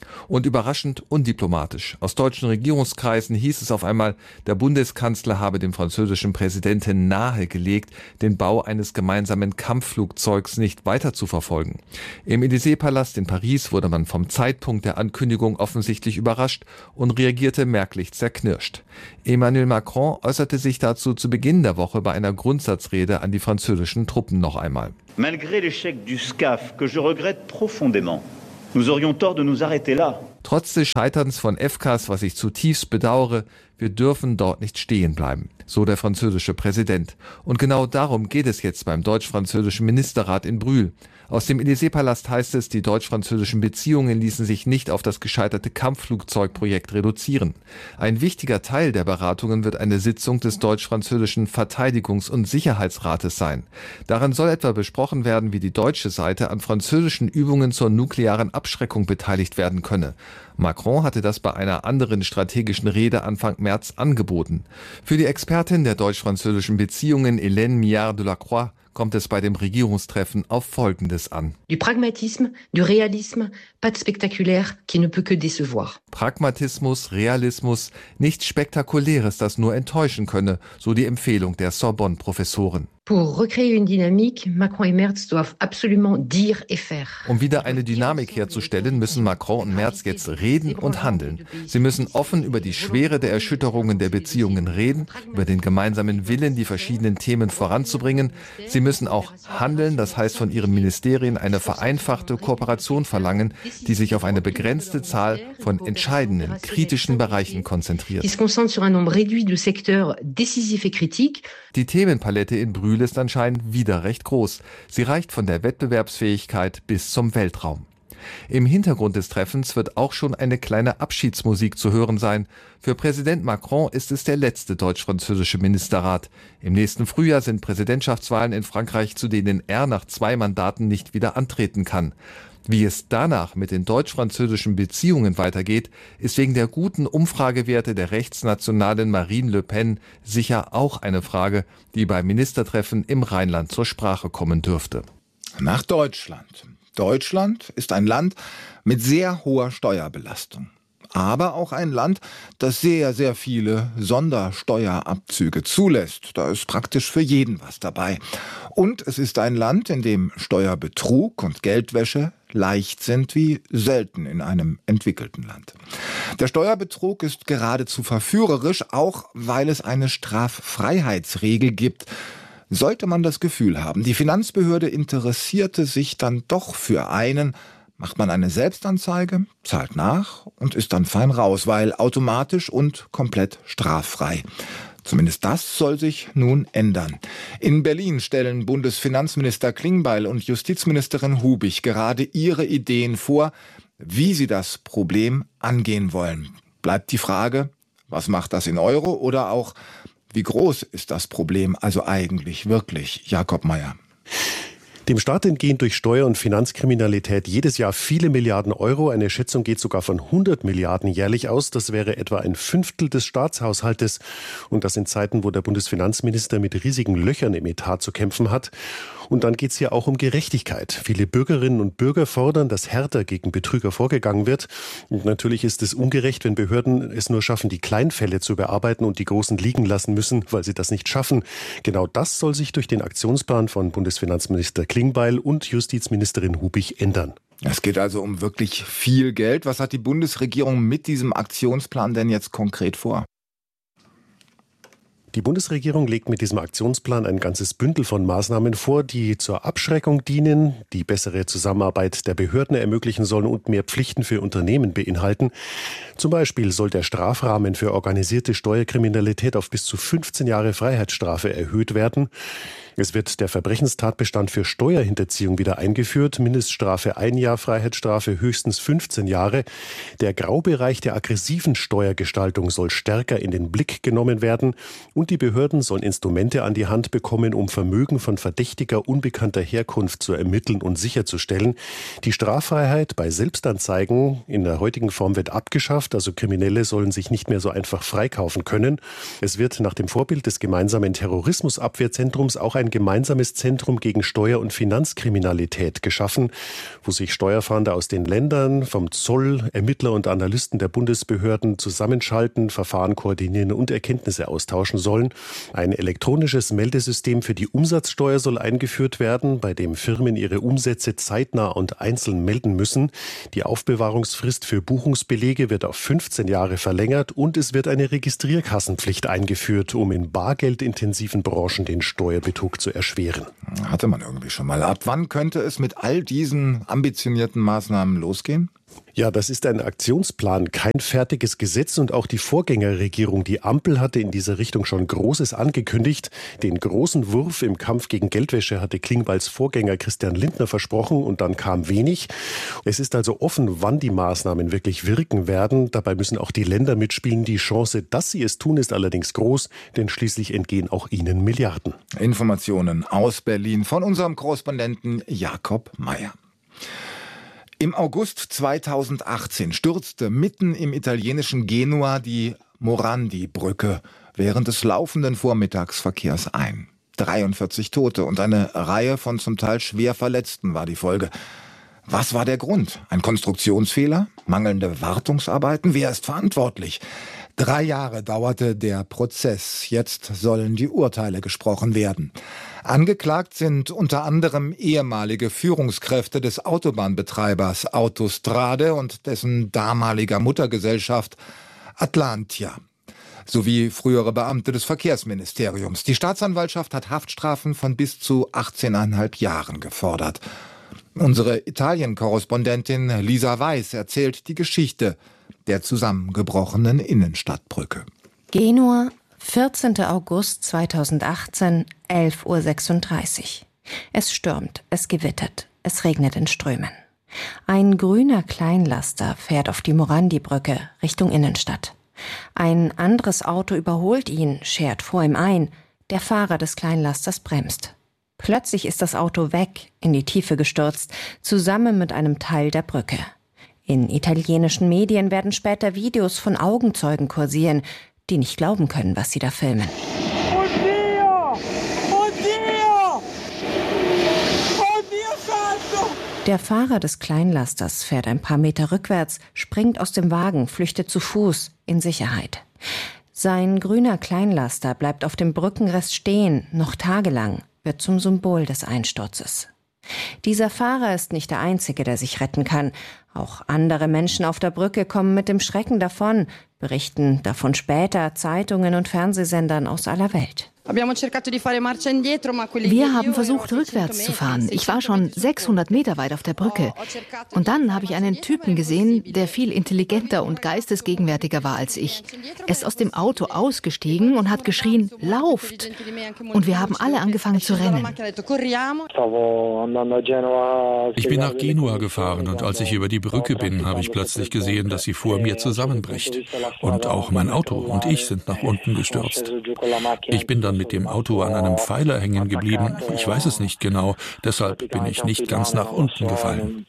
Und überraschend undiplomatisch. Aus deutschen Regierungskreisen hieß es auf einmal, der Bundeskanzler habe dem französischen Präsidenten nahegelegt, den Bau eines gemeinsamen Kampfflugzeugs nicht weiter zu verfolgen. Im Élysée-Palast in Paris wurde man vom Zeitpunkt der Ankündigung offensichtlich überrascht und reagierte merklich zerknirscht. Emmanuel Macron äußerte sich dazu zu Beginn der Woche bei einer Grundsatzrede an die französischen Truppen noch einmal. Malgré l'échec du SCAF, que je regrette profondément, nous aurions tort de nous arrêter là. Trotz des Scheiterns von FCAS, was ich zutiefst bedauere, wir dürfen dort nicht stehen bleiben, so der französische Präsident. Und genau darum geht es jetzt beim deutsch-französischen Ministerrat in Brühl. Aus dem Élysée-Palast heißt es, die deutsch-französischen Beziehungen ließen sich nicht auf das gescheiterte Kampfflugzeugprojekt reduzieren. Ein wichtiger Teil der Beratungen wird eine Sitzung des deutsch-französischen Verteidigungs- und Sicherheitsrates sein. Darin soll etwa besprochen werden, wie die deutsche Seite an französischen Übungen zur nuklearen Abschreckung beteiligt werden könne. Macron hatte das bei einer anderen strategischen Rede Anfang März angeboten. Für die Expertin der deutsch-französischen Beziehungen Hélène Millard-Delacroix kommt es bei dem Regierungstreffen auf Folgendes an. Du pragmatisme, du réalisme, pas de spectaculaire qui ne peut que décevoir. Pragmatismus, Realismus, nichts Spektakuläres, das nur enttäuschen könne, so die Empfehlung der Sorbonne-Professoren. Pour recréer une dynamique, Macron et Merz doivent absolument dire et faire. Um wieder eine Dynamik herzustellen, müssen Macron und Merz jetzt reden und handeln. Sie müssen offen über die Schwere der Erschütterungen der Beziehungen reden, über den gemeinsamen Willen, die verschiedenen Themen voranzubringen. Sie müssen auch handeln, das heißt von ihren Ministerien eine vereinfachte Kooperation verlangen, die sich auf eine begrenzte Zahl von entscheidenden, kritischen Bereichen konzentriert. Die Themenpalette in Brühl ist anscheinend wieder recht groß. Sie reicht von der Wettbewerbsfähigkeit bis zum Weltraum. Im Hintergrund des Treffens wird auch schon eine kleine Abschiedsmusik zu hören sein. Für Präsident Macron ist es der letzte deutsch-französische Ministerrat. Im nächsten Frühjahr sind Präsidentschaftswahlen in Frankreich, zu denen er nach 2 Mandaten nicht wieder antreten kann. Wie es danach mit den deutsch-französischen Beziehungen weitergeht, ist wegen der guten Umfragewerte der rechtsnationalen Marine Le Pen sicher auch eine Frage, die beim Ministertreffen im Rheinland zur Sprache kommen dürfte. Nach Deutschland. Deutschland ist ein Land mit sehr hoher Steuerbelastung. Aber auch ein Land, das sehr, sehr viele Sondersteuerabzüge zulässt. Da ist praktisch für jeden was dabei. Und es ist ein Land, in dem Steuerbetrug und Geldwäsche leicht sind wie selten in einem entwickelten Land. Der Steuerbetrug ist geradezu verführerisch, auch weil es eine Straffreiheitsregel gibt. Sollte man das Gefühl haben, die Finanzbehörde interessierte sich dann doch für einen, macht man eine Selbstanzeige, zahlt nach und ist dann fein raus, weil automatisch und komplett straffrei. Zumindest das soll sich nun ändern. In Berlin stellen Bundesfinanzminister Klingbeil und Justizministerin Hubig gerade ihre Ideen vor, wie sie das Problem angehen wollen. Bleibt die Frage, was macht das in Euro oder auch, wie groß ist das Problem also eigentlich wirklich? Jakob Mayer. Dem Staat entgehen durch Steuer- und Finanzkriminalität jedes Jahr viele Milliarden Euro. Eine Schätzung geht sogar von 100 Milliarden jährlich aus. Das wäre etwa ein Fünftel des Staatshaushaltes. Und das in Zeiten, wo der Bundesfinanzminister mit riesigen Löchern im Etat zu kämpfen hat. Und dann geht es hier auch um Gerechtigkeit. Viele Bürgerinnen und Bürger fordern, dass härter gegen Betrüger vorgegangen wird. Und natürlich ist es ungerecht, wenn Behörden es nur schaffen, die Kleinfälle zu bearbeiten und die großen liegen lassen müssen, weil sie das nicht schaffen. Genau das soll sich durch den Aktionsplan von Bundesfinanzminister Klingbeil und Justizministerin Hubig ändern. Es geht also um wirklich viel Geld. Was hat die Bundesregierung mit diesem Aktionsplan denn jetzt konkret vor? Die Bundesregierung legt mit diesem Aktionsplan ein ganzes Bündel von Maßnahmen vor, die zur Abschreckung dienen, die bessere Zusammenarbeit der Behörden ermöglichen sollen und mehr Pflichten für Unternehmen beinhalten. Zum Beispiel soll der Strafrahmen für organisierte Steuerkriminalität auf bis zu 15 Jahre Freiheitsstrafe erhöht werden. Es wird der Verbrechenstatbestand für Steuerhinterziehung wieder eingeführt. Mindeststrafe 1 Jahr, Freiheitsstrafe höchstens 15 Jahre. Der Graubereich der aggressiven Steuergestaltung soll stärker in den Blick genommen werden. Und die Behörden sollen Instrumente an die Hand bekommen, um Vermögen von verdächtiger, unbekannter Herkunft zu ermitteln und sicherzustellen. Die Straffreiheit bei Selbstanzeigen in der heutigen Form wird abgeschafft. Also Kriminelle sollen sich nicht mehr so einfach freikaufen können. Es wird nach dem Vorbild des gemeinsamen Terrorismusabwehrzentrums auch ein gemeinsames Zentrum gegen Steuer- und Finanzkriminalität geschaffen, wo sich Steuerfahnder aus den Ländern, vom Zoll, Ermittler und Analysten der Bundesbehörden zusammenschalten, Verfahren koordinieren und Erkenntnisse austauschen sollen. Ein elektronisches Meldesystem für die Umsatzsteuer soll eingeführt werden, bei dem Firmen ihre Umsätze zeitnah und einzeln melden müssen. Die Aufbewahrungsfrist für Buchungsbelege wird auf 15 Jahre verlängert und es wird eine Registrierkassenpflicht eingeführt, um in bargeldintensiven Branchen den Steuerbetrug zu erschweren. Hatte man irgendwie schon mal. Ab wann könnte es mit all diesen ambitionierten Maßnahmen losgehen? Ja, das ist ein Aktionsplan, kein fertiges Gesetz und auch die Vorgängerregierung, die Ampel, hatte in dieser Richtung schon Großes angekündigt. Den großen Wurf im Kampf gegen Geldwäsche hatte Klingbeils Vorgänger Christian Lindner versprochen und dann kam wenig. Es ist also offen, wann die Maßnahmen wirklich wirken werden. Dabei müssen auch die Länder mitspielen. Die Chance, dass sie es tun, ist allerdings groß, denn schließlich entgehen auch ihnen Milliarden. Informationen aus Berlin von unserem Korrespondenten Jakob Mayer. Im August 2018 stürzte mitten im italienischen Genua die Morandi-Brücke während des laufenden Vormittagsverkehrs ein. 43 Tote und eine Reihe von zum Teil schwer Verletzten war die Folge. Was war der Grund? Ein Konstruktionsfehler? Mangelnde Wartungsarbeiten? Wer ist verantwortlich? 3 Jahre dauerte der Prozess. Jetzt sollen die Urteile gesprochen werden. Angeklagt sind unter anderem ehemalige Führungskräfte des Autobahnbetreibers Autostrade und dessen damaliger Muttergesellschaft Atlantia sowie frühere Beamte des Verkehrsministeriums. Die Staatsanwaltschaft hat Haftstrafen von bis zu 18,5 Jahren gefordert. Unsere Italien-Korrespondentin Lisa Weiß erzählt die Geschichte der zusammengebrochenen Innenstadtbrücke. Genua, 14. August 2018, 11:36 Uhr. Es stürmt, es gewittert, es regnet in Strömen. Ein grüner Kleinlaster fährt auf die Morandi-Brücke Richtung Innenstadt. Ein anderes Auto überholt ihn, schert vor ihm ein. Der Fahrer des Kleinlasters bremst. Plötzlich ist das Auto weg, in die Tiefe gestürzt, zusammen mit einem Teil der Brücke. In italienischen Medien werden später Videos von Augenzeugen kursieren, die nicht glauben können, was sie da filmen. Der Fahrer des Kleinlasters fährt ein paar Meter rückwärts, springt aus dem Wagen, flüchtet zu Fuß in Sicherheit. Sein grüner Kleinlaster bleibt auf dem Brückenrest stehen, noch tagelang, wird zum Symbol des Einsturzes. Dieser Fahrer ist nicht der Einzige, der sich retten kann. Auch andere Menschen auf der Brücke kommen mit dem Schrecken davon, berichten davon später Zeitungen und Fernsehsendern aus aller Welt. Wir haben versucht, rückwärts zu fahren. Ich war schon 600 Meter weit auf der Brücke. Und dann habe ich einen Typen gesehen, der viel intelligenter und geistesgegenwärtiger war als ich. Er ist aus dem Auto ausgestiegen und hat geschrien, lauft! Und wir haben alle angefangen zu rennen. Ich bin nach Genua gefahren und als ich über die Brücke bin, habe ich plötzlich gesehen, dass sie vor mir zusammenbricht. Und auch mein Auto und ich sind nach unten gestürzt. Ich bin dann mit dem Auto an einem Pfeiler hängen geblieben. Ich weiß es nicht genau, deshalb bin ich nicht ganz nach unten gefallen.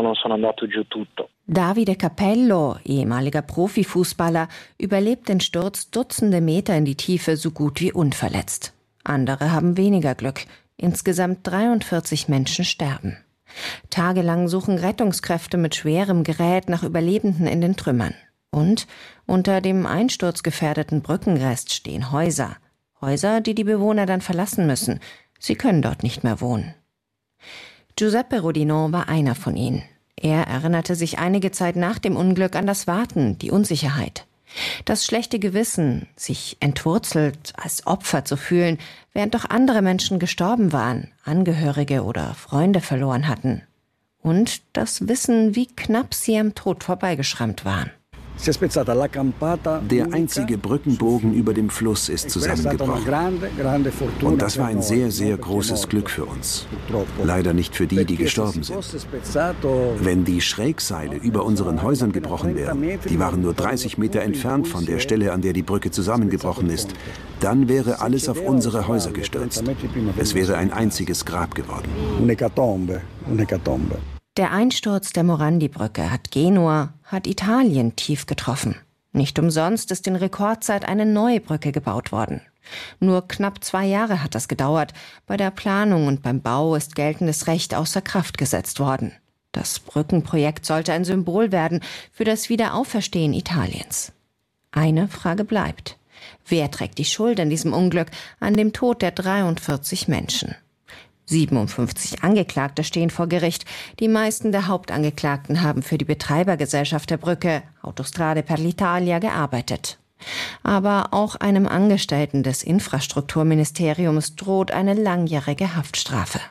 Davide Capello, ehemaliger Profifußballer, überlebt den Sturz Dutzende Meter in die Tiefe so gut wie unverletzt. Andere haben weniger Glück. Insgesamt 43 Menschen sterben. Tagelang suchen Rettungskräfte mit schwerem Gerät nach Überlebenden in den Trümmern. Und unter dem einsturzgefährdeten Brückenrest stehen Häuser. Häuser, die die Bewohner dann verlassen müssen. Sie können dort nicht mehr wohnen. Giuseppe Rodino war einer von ihnen. Er erinnerte sich einige Zeit nach dem Unglück an das Warten, die Unsicherheit. Das schlechte Gewissen, sich entwurzelt als Opfer zu fühlen, während doch andere Menschen gestorben waren, Angehörige oder Freunde verloren hatten. Und das Wissen, wie knapp sie am Tod vorbeigeschrammt waren. Der einzige Brückenbogen über dem Fluss ist zusammengebrochen. Und das war ein sehr, sehr großes Glück für uns. Leider nicht für die, die gestorben sind. Wenn die Schrägseile über unseren Häusern gebrochen wären, die waren nur 30 Meter entfernt von der Stelle, an der die Brücke zusammengebrochen ist, dann wäre alles auf unsere Häuser gestürzt. Es wäre ein einziges Grab geworden. Der Einsturz der Morandi-Brücke hat Genua, hat Italien tief getroffen. Nicht umsonst ist in Rekordzeit eine neue Brücke gebaut worden. Nur knapp 2 Jahre hat das gedauert. Bei der Planung und beim Bau ist geltendes Recht außer Kraft gesetzt worden. Das Brückenprojekt sollte ein Symbol werden für das Wiederauferstehen Italiens. Eine Frage bleibt. Wer trägt die Schuld an diesem Unglück, an dem Tod der 43 Menschen? 57 Angeklagte stehen vor Gericht. Die meisten der Hauptangeklagten haben für die Betreibergesellschaft der Brücke, Autostrade per l'Italia, gearbeitet. Aber auch einem Angestellten des Infrastrukturministeriums droht eine langjährige Haftstrafe.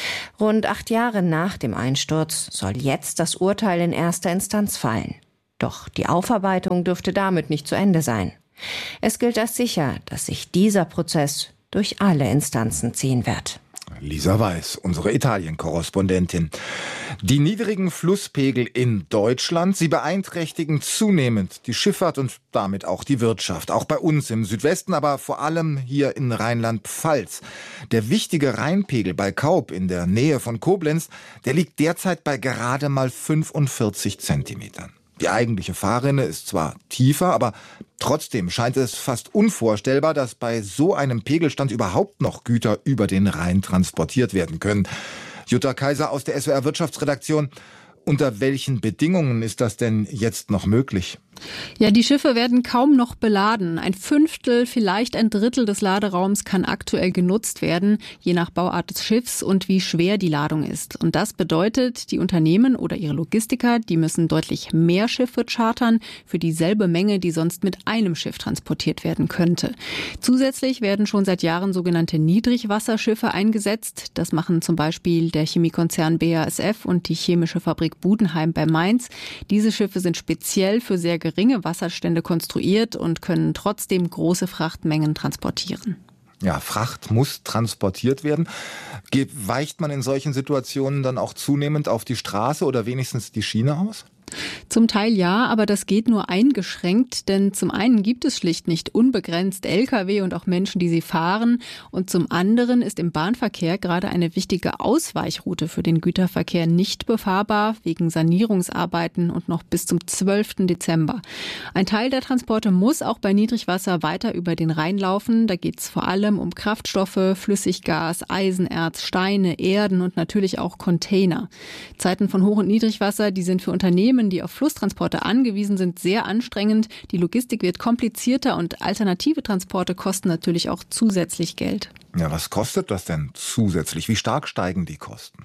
Rund 8 Jahre nach dem Einsturz soll jetzt das Urteil in erster Instanz fallen. Doch die Aufarbeitung dürfte damit nicht zu Ende sein. Es gilt als sicher, dass sich dieser Prozess durch alle Instanzen ziehen wird. Lisa Weiß, unsere Italien-Korrespondentin. Die niedrigen Flusspegel in Deutschland, sie beeinträchtigen zunehmend die Schifffahrt und damit auch die Wirtschaft. Auch bei uns im Südwesten, aber vor allem hier in Rheinland-Pfalz. Der wichtige Rheinpegel bei Kaub in der Nähe von Koblenz, der liegt derzeit bei gerade mal 45 Zentimetern. Die eigentliche Fahrrinne ist zwar tiefer, aber trotzdem scheint es fast unvorstellbar, dass bei so einem Pegelstand überhaupt noch Güter über den Rhein transportiert werden können. Jutta Kaiser aus der SWR Wirtschaftsredaktion. Unter welchen Bedingungen ist das denn jetzt noch möglich? Ja, die Schiffe werden kaum noch beladen. 1/5, vielleicht 1/3 des Laderaums kann aktuell genutzt werden, je nach Bauart des Schiffs und wie schwer die Ladung ist. Und das bedeutet, die Unternehmen oder ihre Logistiker, die müssen deutlich mehr Schiffe chartern für dieselbe Menge, die sonst mit einem Schiff transportiert werden könnte. Zusätzlich werden schon seit Jahren sogenannte Niedrigwasserschiffe eingesetzt. Das machen zum Beispiel der Chemiekonzern BASF und die chemische Fabrik Budenheim bei Mainz. Diese Schiffe sind speziell für sehr geringe Wasserstände konstruiert und können trotzdem große Frachtmengen transportieren. Ja, Fracht muss transportiert werden. Weicht man in solchen Situationen dann auch zunehmend auf die Straße oder wenigstens die Schiene aus? Zum Teil ja, aber das geht nur eingeschränkt, denn zum einen gibt es schlicht nicht unbegrenzt Lkw und auch Menschen, die sie fahren, und zum anderen ist im Bahnverkehr gerade eine wichtige Ausweichroute für den Güterverkehr nicht befahrbar, wegen Sanierungsarbeiten und noch bis zum 12. Dezember. Ein Teil der Transporte muss auch bei Niedrigwasser weiter über den Rhein laufen. Da geht es vor allem um Kraftstoffe, Flüssiggas, Eisenerz, Steine, Erden und natürlich auch Container. Zeiten von Hoch- und Niedrigwasser, die sind für Unternehmen, die auf Flusstransporte angewiesen sind, sehr anstrengend. Die Logistik wird komplizierter und alternative Transporte kosten natürlich auch zusätzlich Geld. Ja, was kostet das denn zusätzlich? Wie stark steigen die Kosten?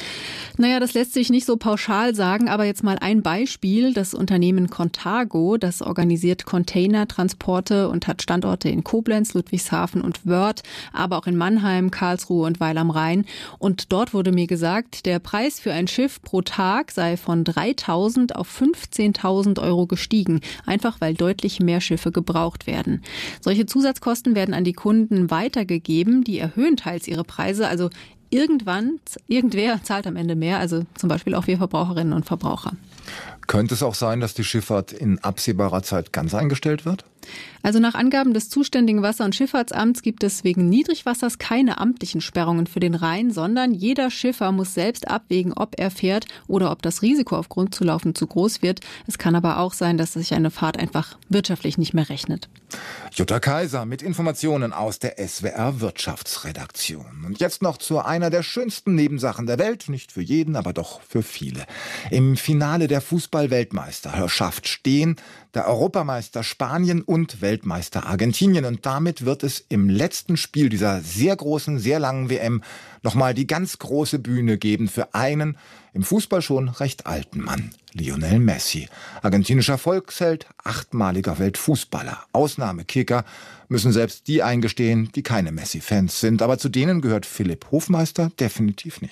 Naja, das lässt sich nicht so pauschal sagen, aber jetzt mal ein Beispiel. Das Unternehmen Contago, das organisiert Containertransporte und hat Standorte in Koblenz, Ludwigshafen und Wörth, aber auch in Mannheim, Karlsruhe und Weil am Rhein. Und dort wurde mir gesagt, der Preis für ein Schiff pro Tag sei von 3.000 auf 15.000 Euro gestiegen, einfach weil deutlich mehr Schiffe gebraucht werden. Solche Zusatzkosten werden an die Kunden weitergegeben, die erhöhen teils ihre Preise, also irgendwer zahlt am Ende mehr, also zum Beispiel auch wir Verbraucherinnen und Verbraucher. Könnte es auch sein, dass die Schifffahrt in absehbarer Zeit ganz eingestellt wird? Also nach Angaben des zuständigen Wasser- und Schifffahrtsamts gibt es wegen Niedrigwassers keine amtlichen Sperrungen für den Rhein, sondern jeder Schiffer muss selbst abwägen, ob er fährt oder ob das Risiko auf Grund zu laufen zu groß wird. Es kann aber auch sein, dass sich eine Fahrt einfach wirtschaftlich nicht mehr rechnet. Jutta Kaiser mit Informationen aus der SWR Wirtschaftsredaktion. Und jetzt noch zu einer der schönsten Nebensachen der Welt. Nicht für jeden, aber doch für viele. Im Finale der Fußball-Weltmeisterschaft stehen der Europameister Spanien und Weltmeister Argentinien. Und damit wird es im letzten Spiel dieser sehr großen, sehr langen WM nochmal die ganz große Bühne geben für einen im Fußball schon recht alten Mann, Lionel Messi. Argentinischer Volksheld, 8-maliger Weltfußballer. Ausnahmekicker müssen selbst die eingestehen, die keine Messi-Fans sind. Aber zu denen gehört Philipp Hofmeister definitiv nicht.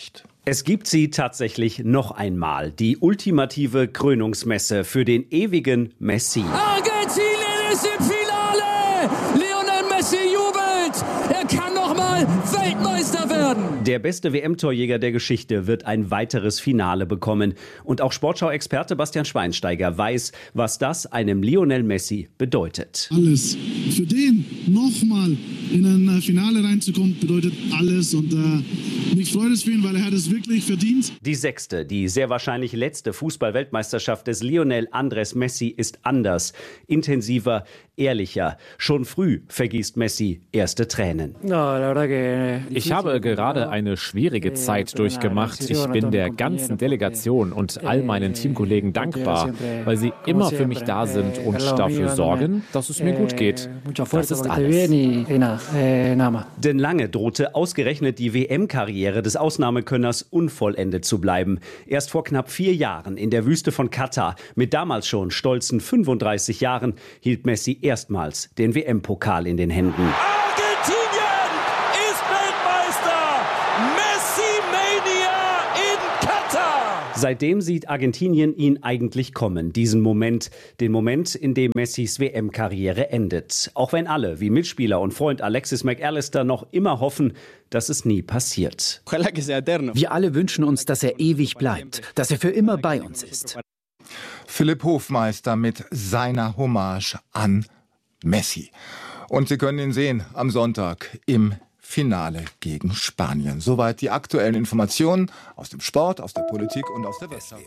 Es gibt sie tatsächlich noch einmal. Die ultimative Krönungsmesse für den ewigen Messi. Argentinien ist im Finale! Lionel Messi jubelt! Er kann noch mal Weltmeister werden! Der beste WM-Torjäger der Geschichte wird ein weiteres Finale bekommen. Und auch Sportschau-Experte Bastian Schweinsteiger weiß, was das einem Lionel Messi bedeutet. Alles. Für den nochmal in ein Finale reinzukommen, bedeutet alles. Und mich freut es für ihn, weil er hat es wirklich verdient. Die 6., die sehr wahrscheinlich letzte Fußball-Weltmeisterschaft des Lionel Andrés Messi ist anders, intensiver, ehrlicher. Schon früh vergießt Messi erste Tränen. Ich habe gerade eine schwierige Zeit durchgemacht. Ich bin der ganzen Delegation und all meinen Teamkollegen dankbar, weil sie immer für mich da sind und dafür sorgen, dass es mir gut geht. Das ist alles. Denn lange drohte ausgerechnet die WM-Karriere des Ausnahmekönners unvollendet zu bleiben. Erst vor knapp 4 Jahren in der Wüste von Katar, mit damals schon stolzen 35 Jahren, hielt Messi erstmals den WM-Pokal in den Händen. Argentinien ist Weltmeister! Messi-Mania in Katar! Seitdem sieht Argentinien ihn eigentlich kommen, diesen Moment, den Moment, in dem Messis WM-Karriere endet. Auch wenn alle, wie Mitspieler und Freund Alexis McAllister, noch immer hoffen, dass es nie passiert. Wir alle wünschen uns, dass er ewig bleibt, dass er für immer bei uns ist. Philipp Hofmeister mit seiner Hommage an Messi. Und Sie können ihn sehen am Sonntag im Finale gegen Spanien. Soweit die aktuellen Informationen aus dem Sport, aus der Politik und aus der Wirtschaft.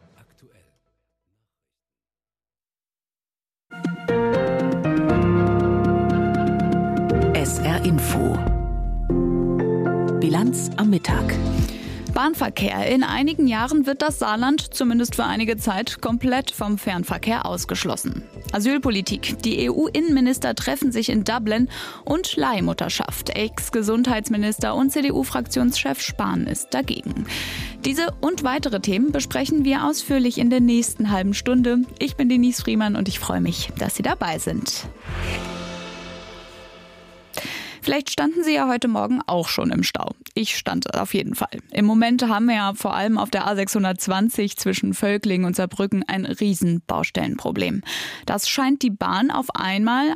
SR Info. Bilanz am Mittag. Bahnverkehr. In einigen Jahren wird das Saarland, zumindest für einige Zeit, komplett vom Fernverkehr ausgeschlossen. Asylpolitik. Die EU-Innenminister treffen sich in Dublin und Leihmutterschaft. Ex-Gesundheitsminister und CDU-Fraktionschef Spahn ist dagegen. Diese und weitere Themen besprechen wir ausführlich in der nächsten halben Stunde. Ich bin Denise Friemann und ich freue mich, dass Sie dabei sind. Vielleicht standen Sie ja heute Morgen auch schon im Stau. Ich stand auf jeden Fall. Im Moment haben wir ja vor allem auf der A620 zwischen Völklingen und Saarbrücken ein Riesenbaustellenproblem. Das scheint die Bahn auf einmal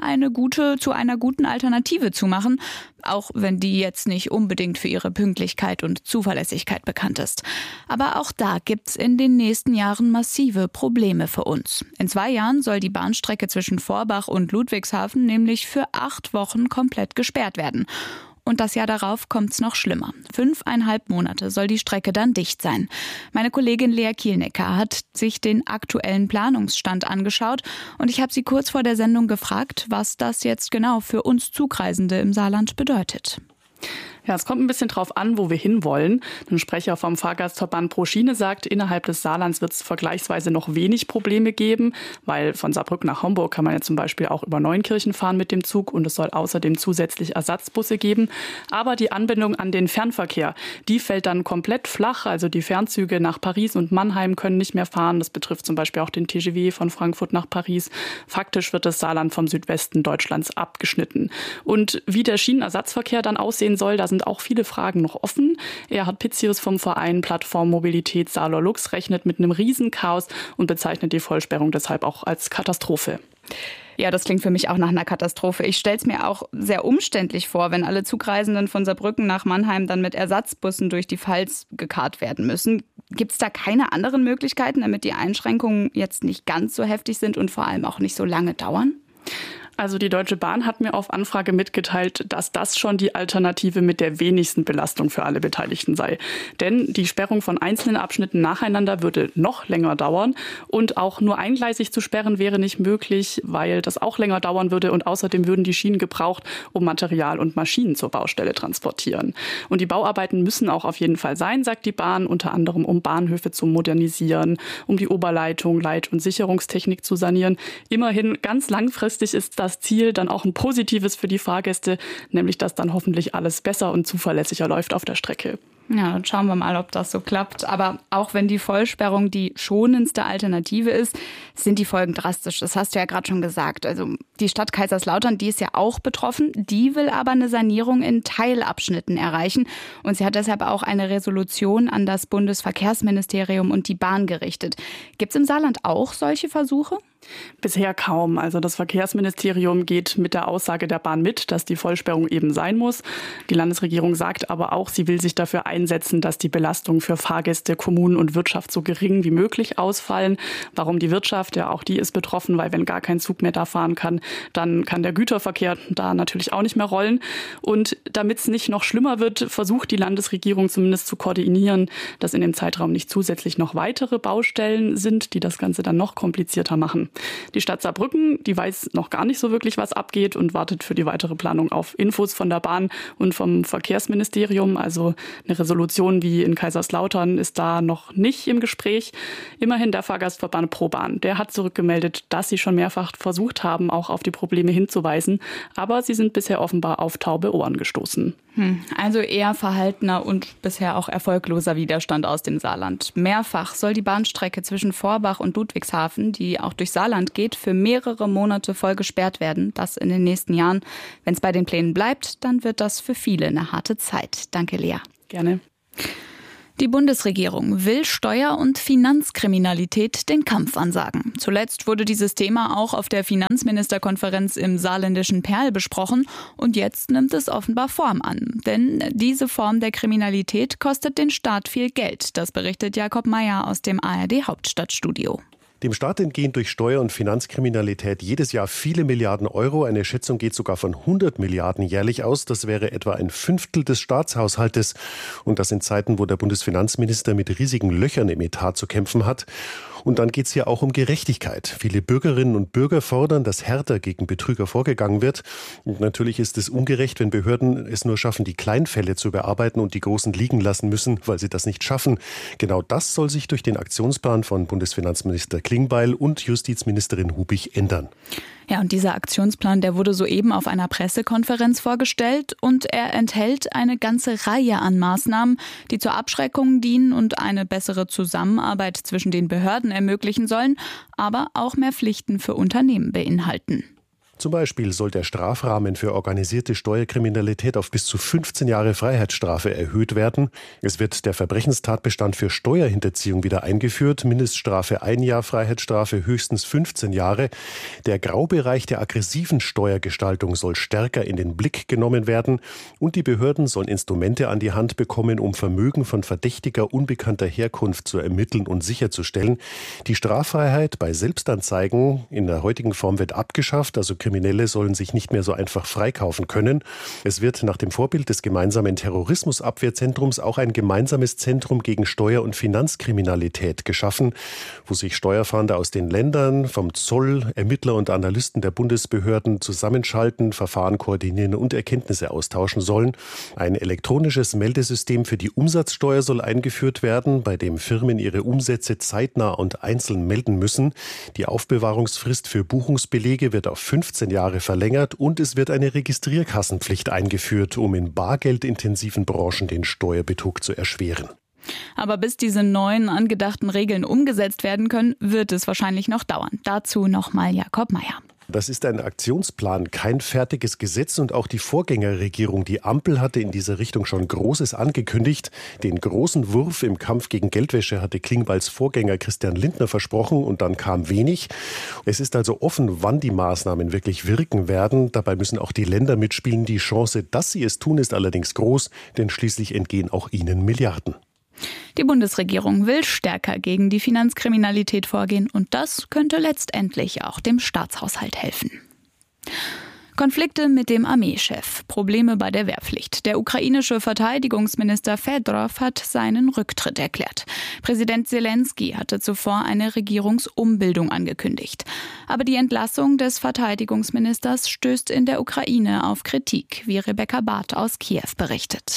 zu einer guten Alternative zu machen, auch wenn die jetzt nicht unbedingt für ihre Pünktlichkeit und Zuverlässigkeit bekannt ist. Aber auch da gibt's in den nächsten Jahren massive Probleme für uns. In 2 Jahren soll die Bahnstrecke zwischen Vorbach und Ludwigshafen nämlich für 8 Wochen komplett gesperrt werden. Und das Jahr darauf kommt's noch schlimmer. 5,5 Monate soll die Strecke dann dicht sein. Meine Kollegin Lea Kielnecker hat sich den aktuellen Planungsstand angeschaut und ich habe sie kurz vor der Sendung gefragt, was das jetzt genau für uns Zugreisende im Saarland bedeutet. Ja, es kommt ein bisschen drauf an, wo wir hinwollen. Ein Sprecher vom Fahrgastverband ProSchiene sagt, innerhalb des Saarlands wird es vergleichsweise noch wenig Probleme geben, weil von Saarbrücken nach Homburg kann man ja zum Beispiel auch über Neunkirchen fahren mit dem Zug und es soll außerdem zusätzlich Ersatzbusse geben. Aber die Anbindung an den Fernverkehr, die fällt dann komplett flach. Also die Fernzüge nach Paris und Mannheim können nicht mehr fahren. Das betrifft zum Beispiel auch den TGV von Frankfurt nach Paris. Faktisch wird das Saarland vom Südwesten Deutschlands abgeschnitten. Und wie der Schienenersatzverkehr dann aussehen soll, da sind auch viele Fragen noch offen. Erhard Pitzius vom Verein Plattform Mobilität Saarlor-Lux rechnet mit einem Riesenchaos und bezeichnet die Vollsperrung deshalb auch als Katastrophe. Ja, das klingt für mich auch nach einer Katastrophe. Ich stelle es mir auch sehr umständlich vor, wenn alle Zugreisenden von Saarbrücken nach Mannheim dann mit Ersatzbussen durch die Pfalz gekarrt werden müssen. Gibt es da keine anderen Möglichkeiten, damit die Einschränkungen jetzt nicht ganz so heftig sind und vor allem auch nicht so lange dauern? Also die Deutsche Bahn hat mir auf Anfrage mitgeteilt, dass das schon die Alternative mit der wenigsten Belastung für alle Beteiligten sei. Denn die Sperrung von einzelnen Abschnitten nacheinander würde noch länger dauern und auch nur eingleisig zu sperren wäre nicht möglich, weil das auch länger dauern würde und außerdem würden die Schienen gebraucht, um Material und Maschinen zur Baustelle transportieren. Und die Bauarbeiten müssen auch auf jeden Fall sein, sagt die Bahn, unter anderem um Bahnhöfe zu modernisieren, um die Oberleitung, Leit- und Sicherungstechnik zu sanieren. Immerhin ganz langfristig ist das Ziel dann auch ein positives für die Fahrgäste, nämlich dass dann hoffentlich alles besser und zuverlässiger läuft auf der Strecke. Ja, dann schauen wir mal, ob das so klappt. Aber auch wenn die Vollsperrung die schonendste Alternative ist, sind die Folgen drastisch. Das hast du ja gerade schon gesagt. Also die Stadt Kaiserslautern, die ist ja auch betroffen. Die will aber eine Sanierung in Teilabschnitten erreichen. Und sie hat deshalb auch eine Resolution an das Bundesverkehrsministerium und die Bahn gerichtet. Gibt es im Saarland auch solche Versuche? Bisher kaum. Also das Verkehrsministerium geht mit der Aussage der Bahn mit, dass die Vollsperrung eben sein muss. Die Landesregierung sagt aber auch, sie will sich dafür einsetzen, dass die Belastungen für Fahrgäste, Kommunen und Wirtschaft so gering wie möglich ausfallen. Warum die Wirtschaft? Ja, auch die ist betroffen, weil wenn gar kein Zug mehr da fahren kann, dann kann der Güterverkehr da natürlich auch nicht mehr rollen. Und damit es nicht noch schlimmer wird, versucht die Landesregierung zumindest zu koordinieren, dass in dem Zeitraum nicht zusätzlich noch weitere Baustellen sind, die das Ganze dann noch komplizierter machen. Die Stadt Saarbrücken, die weiß noch gar nicht so wirklich, was abgeht und wartet für die weitere Planung auf Infos von der Bahn und vom Verkehrsministerium. Also eine Resolution wie in Kaiserslautern ist da noch nicht im Gespräch. Immerhin der Fahrgastverband ProBahn, der hat zurückgemeldet, dass sie schon mehrfach versucht haben, auch auf die Probleme hinzuweisen. Aber sie sind bisher offenbar auf taube Ohren gestoßen. Also eher verhaltener und bisher auch erfolgloser Widerstand aus dem Saarland. Mehrfach soll die Bahnstrecke zwischen Vorbach und Ludwigshafen, die auch durch Saarland geht, für mehrere Monate voll gesperrt werden. Das in den nächsten Jahren. Wenn es bei den Plänen bleibt, dann wird das für viele eine harte Zeit. Danke, Lea. Gerne. Die Bundesregierung will Steuer- und Finanzkriminalität den Kampf ansagen. Zuletzt wurde dieses Thema auch auf der Finanzministerkonferenz im saarländischen Perl besprochen und jetzt nimmt es offenbar Form an. Denn diese Form der Kriminalität kostet den Staat viel Geld. Das berichtet Jakob Mayer aus dem ARD Hauptstadtstudio. Dem Staat entgehen durch Steuer- und Finanzkriminalität jedes Jahr viele Milliarden Euro. Eine Schätzung geht sogar von 100 Milliarden jährlich aus. Das wäre etwa ein Fünftel des Staatshaushaltes. Und das in Zeiten, wo der Bundesfinanzminister mit riesigen Löchern im Etat zu kämpfen hat. Und dann geht es hier auch um Gerechtigkeit. Viele Bürgerinnen und Bürger fordern, dass härter gegen Betrüger vorgegangen wird. Und natürlich ist es ungerecht, wenn Behörden es nur schaffen, die Kleinfälle zu bearbeiten und die großen liegen lassen müssen, weil sie das nicht schaffen. Genau das soll sich durch den Aktionsplan von Bundesfinanzminister Klingbeil und Justizministerin Hubig ändern. Ja, und dieser Aktionsplan, der wurde soeben auf einer Pressekonferenz vorgestellt und er enthält eine ganze Reihe an Maßnahmen, die zur Abschreckung dienen und eine bessere Zusammenarbeit zwischen den Behörden ermöglichen sollen, aber auch mehr Pflichten für Unternehmen beinhalten. Zum Beispiel soll der Strafrahmen für organisierte Steuerkriminalität auf bis zu 15 Jahre Freiheitsstrafe erhöht werden. Es wird der Verbrechenstatbestand für Steuerhinterziehung wieder eingeführt. Mindeststrafe 1 Jahr, Freiheitsstrafe höchstens 15 Jahre. Der Graubereich der aggressiven Steuergestaltung soll stärker in den Blick genommen werden. Und die Behörden sollen Instrumente an die Hand bekommen, um Vermögen von verdächtiger, unbekannter Herkunft zu ermitteln und sicherzustellen. Die Straffreiheit bei Selbstanzeigen in der heutigen Form wird abgeschafft, also Kriminelle sollen sich nicht mehr so einfach freikaufen können. Es wird nach dem Vorbild des gemeinsamen Terrorismusabwehrzentrums auch ein gemeinsames Zentrum gegen Steuer- und Finanzkriminalität geschaffen, wo sich Steuerfahnder aus den Ländern, vom Zoll, Ermittler und Analysten der Bundesbehörden zusammenschalten, Verfahren koordinieren und Erkenntnisse austauschen sollen. Ein elektronisches Meldesystem für die Umsatzsteuer soll eingeführt werden, bei dem Firmen ihre Umsätze zeitnah und einzeln melden müssen. Die Aufbewahrungsfrist für Buchungsbelege wird auf 15 Jahre verlängert und es wird eine Registrierkassenpflicht eingeführt, um in bargeldintensiven Branchen den Steuerbetrug zu erschweren. Aber bis diese neuen angedachten Regeln umgesetzt werden können, wird es wahrscheinlich noch dauern. Dazu nochmal Jakob Mayer. Das ist ein Aktionsplan, kein fertiges Gesetz und auch die Vorgängerregierung, die Ampel, hatte in dieser Richtung schon Großes angekündigt. Den großen Wurf im Kampf gegen Geldwäsche hatte Klingbeils Vorgänger Christian Lindner versprochen und dann kam wenig. Es ist also offen, wann die Maßnahmen wirklich wirken werden. Dabei müssen auch die Länder mitspielen. Die Chance, dass sie es tun, ist allerdings groß, denn schließlich entgehen auch ihnen Milliarden. Die Bundesregierung will stärker gegen die Finanzkriminalität vorgehen und das könnte letztendlich auch dem Staatshaushalt helfen. Konflikte mit dem Armeechef, Probleme bei der Wehrpflicht. Der ukrainische Verteidigungsminister Fedorov hat seinen Rücktritt erklärt. Präsident Zelensky hatte zuvor eine Regierungsumbildung angekündigt. Aber die Entlassung des Verteidigungsministers stößt in der Ukraine auf Kritik, wie Rebecca Barth aus Kiew berichtet.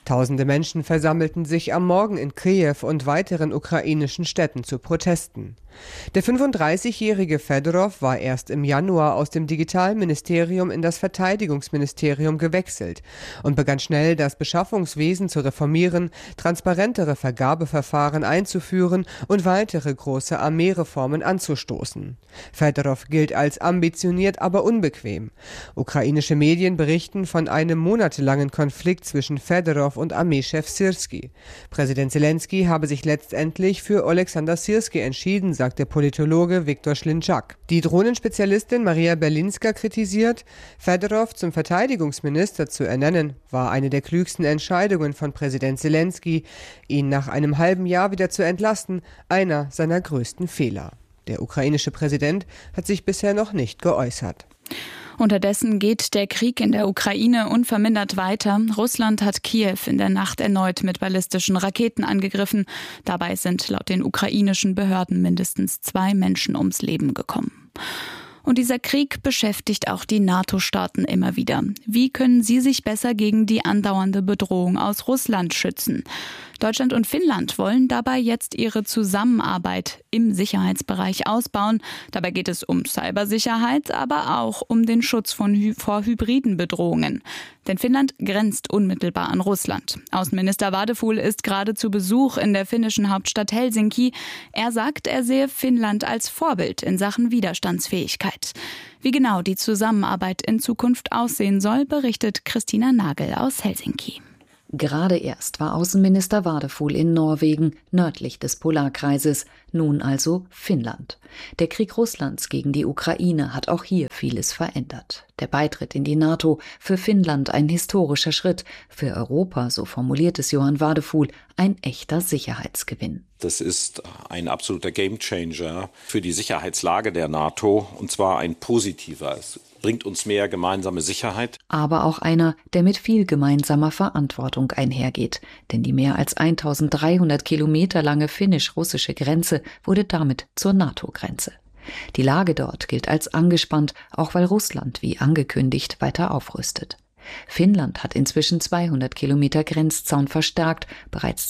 Tausende Menschen versammelten sich am Morgen in Kiew und weiteren ukrainischen Städten zu Protesten. Der 35-jährige Fedorov war erst im Januar aus dem Digitalministerium in das Verteidigungsministerium gewechselt und begann schnell, das Beschaffungswesen zu reformieren, transparentere Vergabeverfahren einzuführen und weitere große Armeereformen anzustoßen. Fedorov gilt als ambitioniert, aber unbequem. Ukrainische Medien berichten von einem monatelangen Konflikt zwischen Fedorov und Armeechef Syrski. Präsident Zelensky habe sich letztendlich für Oleksandr Syrski entschieden, sagt der Politologe Viktor Schlinczak. Die Drohnenspezialistin Maria Berlinska kritisiert, Fedorov zum Verteidigungsminister zu ernennen, war eine der klügsten Entscheidungen von Präsident Zelensky. Ihn nach einem halben Jahr wieder zu entlassen, einer seiner größten Fehler. Der ukrainische Präsident hat sich bisher noch nicht geäußert. Unterdessen geht der Krieg in der Ukraine unvermindert weiter. Russland hat Kiew in der Nacht erneut mit ballistischen Raketen angegriffen. Dabei sind laut den ukrainischen Behörden mindestens 2 Menschen ums Leben gekommen. Und dieser Krieg beschäftigt auch die NATO-Staaten immer wieder. Wie können sie sich besser gegen die andauernde Bedrohung aus Russland schützen? Deutschland und Finnland wollen dabei jetzt ihre Zusammenarbeit im Sicherheitsbereich ausbauen. Dabei geht es um Cybersicherheit, aber auch um den Schutz vor hybriden Bedrohungen. Denn Finnland grenzt unmittelbar an Russland. Außenminister Vardeful ist gerade zu Besuch in der finnischen Hauptstadt Helsinki. Er sagt, er sehe Finnland als Vorbild in Sachen Widerstandsfähigkeit. Wie genau die Zusammenarbeit in Zukunft aussehen soll, berichtet Christina Nagel aus Helsinki. Gerade erst war Außenminister Vardeful in Norwegen, nördlich des Polarkreises, nun also Finnland. Der Krieg Russlands gegen die Ukraine hat auch hier vieles verändert. Der Beitritt in die NATO, für Finnland ein historischer Schritt, für Europa, so formuliert es Johann Vardeful, ein echter Sicherheitsgewinn. Das ist ein absoluter Gamechanger für die Sicherheitslage der NATO, und zwar ein positiver. Es bringt uns mehr gemeinsame Sicherheit. Aber auch einer, der mit viel gemeinsamer Verantwortung einhergeht. Denn die mehr als 1300 Kilometer lange finnisch-russische Grenze wurde damit zur NATO-Grenze. Die Lage dort gilt als angespannt, auch weil Russland, wie angekündigt, weiter aufrüstet. Finnland hat inzwischen 200 Kilometer Grenzzaun verstärkt. Bereits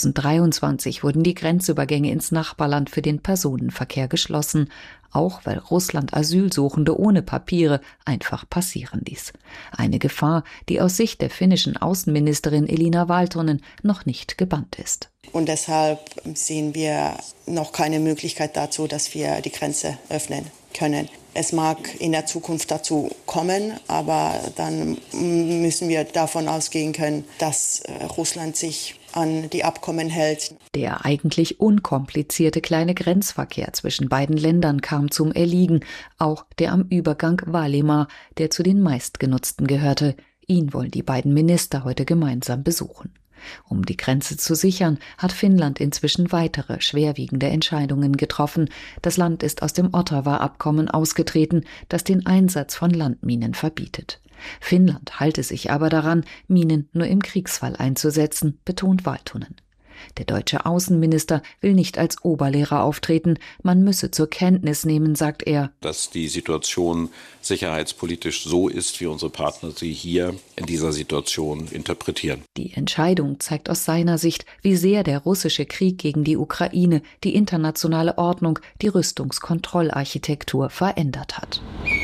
2023 wurden die Grenzübergänge ins Nachbarland für den Personenverkehr geschlossen, auch weil Russland Asylsuchende ohne Papiere einfach passieren ließ. Eine Gefahr, die aus Sicht der finnischen Außenministerin Elina Valtonen noch nicht gebannt ist. Und deshalb sehen wir noch keine Möglichkeit dazu, dass wir die Grenze öffnen können. Es mag in der Zukunft dazu kommen, aber dann müssen wir davon ausgehen können, dass Russland sich an die Abkommen hält. Der eigentlich unkomplizierte kleine Grenzverkehr zwischen beiden Ländern kam zum Erliegen, auch der am Übergang Valimar, der zu den meistgenutzten gehörte. Ihn wollen die beiden Minister heute gemeinsam besuchen. Um die Grenze zu sichern, hat Finnland inzwischen weitere schwerwiegende Entscheidungen getroffen. Das Land ist aus dem Ottawa-Abkommen ausgetreten, das den Einsatz von Landminen verbietet. Finnland halte sich aber daran, Minen nur im Kriegsfall einzusetzen, betont Valtonen. Der deutsche Außenminister will nicht als Oberlehrer auftreten, man müsse zur Kenntnis nehmen, sagt er, dass die Situation sicherheitspolitisch so ist, wie unsere Partner sie hier in dieser Situation interpretieren. Die Entscheidung zeigt aus seiner Sicht, wie sehr der russische Krieg gegen die Ukraine die internationale Ordnung, die Rüstungskontrollarchitektur verändert hat.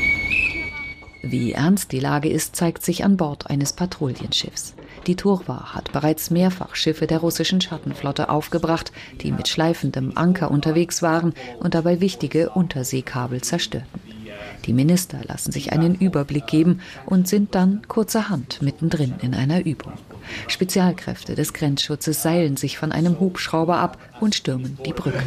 Wie ernst die Lage ist, zeigt sich an Bord eines Patrouillenschiffs. Die Turwa hat bereits mehrfach Schiffe der russischen Schattenflotte aufgebracht, die mit schleifendem Anker unterwegs waren und dabei wichtige Unterseekabel zerstörten. Die Minister lassen sich einen Überblick geben und sind dann kurzerhand mittendrin in einer Übung. Spezialkräfte des Grenzschutzes seilen sich von einem Hubschrauber ab und stürmen die Brücke.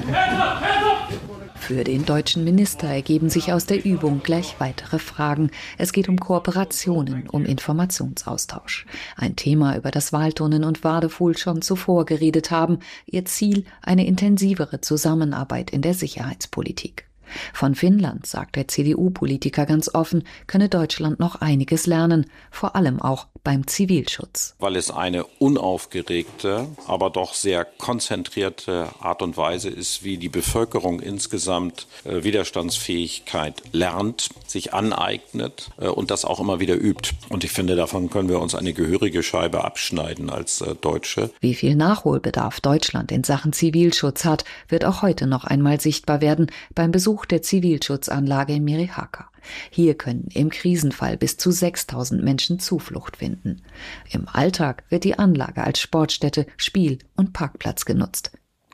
Für den deutschen Minister ergeben sich aus der Übung gleich weitere Fragen. Es geht um Kooperationen, um Informationsaustausch. Ein Thema, über das Valtonen und Vardeful schon zuvor geredet haben. Ihr Ziel, eine intensivere Zusammenarbeit in der Sicherheitspolitik. Von Finnland, sagt der CDU-Politiker ganz offen, könne Deutschland noch einiges lernen, vor allem auch beim Zivilschutz. Weil es eine unaufgeregte, aber doch sehr konzentrierte Art und Weise ist, wie die Bevölkerung insgesamt Widerstandsfähigkeit lernt, sich aneignet und das auch immer wieder übt. Und ich finde, davon können wir uns eine gehörige Scheibe abschneiden als Deutsche. Wie viel Nachholbedarf Deutschland in Sachen Zivilschutz hat, wird auch heute noch einmal sichtbar werden beim Besuch der Zivilschutzanlage in Merihaca. Hier können im Krisenfall bis zu 6.000 Menschen Zuflucht finden. Im Alltag wird die Anlage als Sportstätte, Spiel- und Parkplatz genutzt.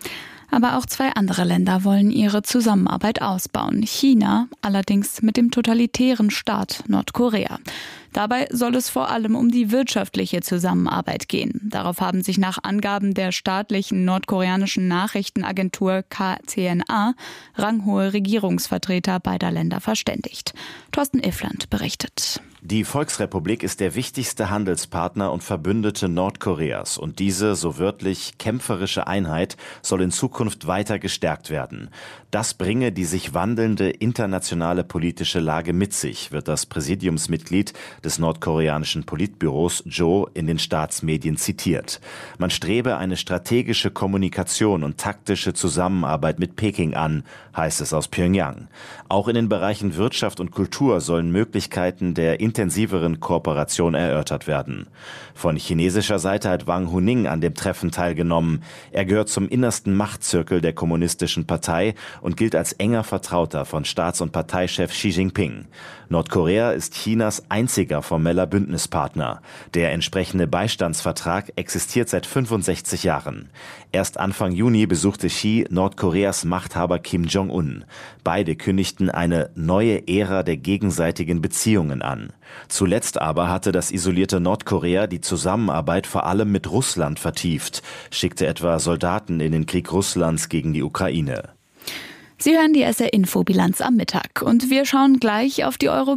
Aber auch 2 andere Länder wollen ihre Zusammenarbeit ausbauen. China allerdings mit dem totalitären Staat Nordkorea. Dabei soll es vor allem um die wirtschaftliche Zusammenarbeit gehen. Darauf haben sich nach Angaben der staatlichen nordkoreanischen Nachrichtenagentur KCNA ranghohe Regierungsvertreter beider Länder verständigt. Thorsten Iffland berichtet. Die Volksrepublik ist der wichtigste Handelspartner und Verbündete Nordkoreas und diese, so wörtlich, kämpferische Einheit soll in Zukunft weiter gestärkt werden. Das bringe die sich wandelnde internationale politische Lage mit sich, wird das Präsidiumsmitglied des nordkoreanischen Politbüros Jo in den Staatsmedien zitiert. Man strebe eine strategische Kommunikation und taktische Zusammenarbeit mit Peking an, heißt es aus Pyongyang. Auch in den Bereichen Wirtschaft und Kultur sollen Möglichkeiten der intensiveren Kooperation erörtert werden. Von chinesischer Seite hat Wang Huning an dem Treffen teilgenommen. Er gehört zum innersten Machtzirkel der Kommunistischen Partei und gilt als enger Vertrauter von Staats- und Parteichef Xi Jinping. Nordkorea ist Chinas einziger formeller Bündnispartner. Der entsprechende Beistandsvertrag existiert seit 65 Jahren. Erst Anfang Juni besuchte Xi Nordkoreas Machthaber Kim Jong-un. Beide kündigten eine neue Ära der gegenseitigen Beziehungen an. Zuletzt aber hatte das isolierte Nordkorea die Zusammenarbeit vor allem mit Russland vertieft, schickte etwa Soldaten in den Krieg Russlands gegen die Ukraine. Sie hören die SR-Info-Bilanz am Mittag und wir schauen gleich auf die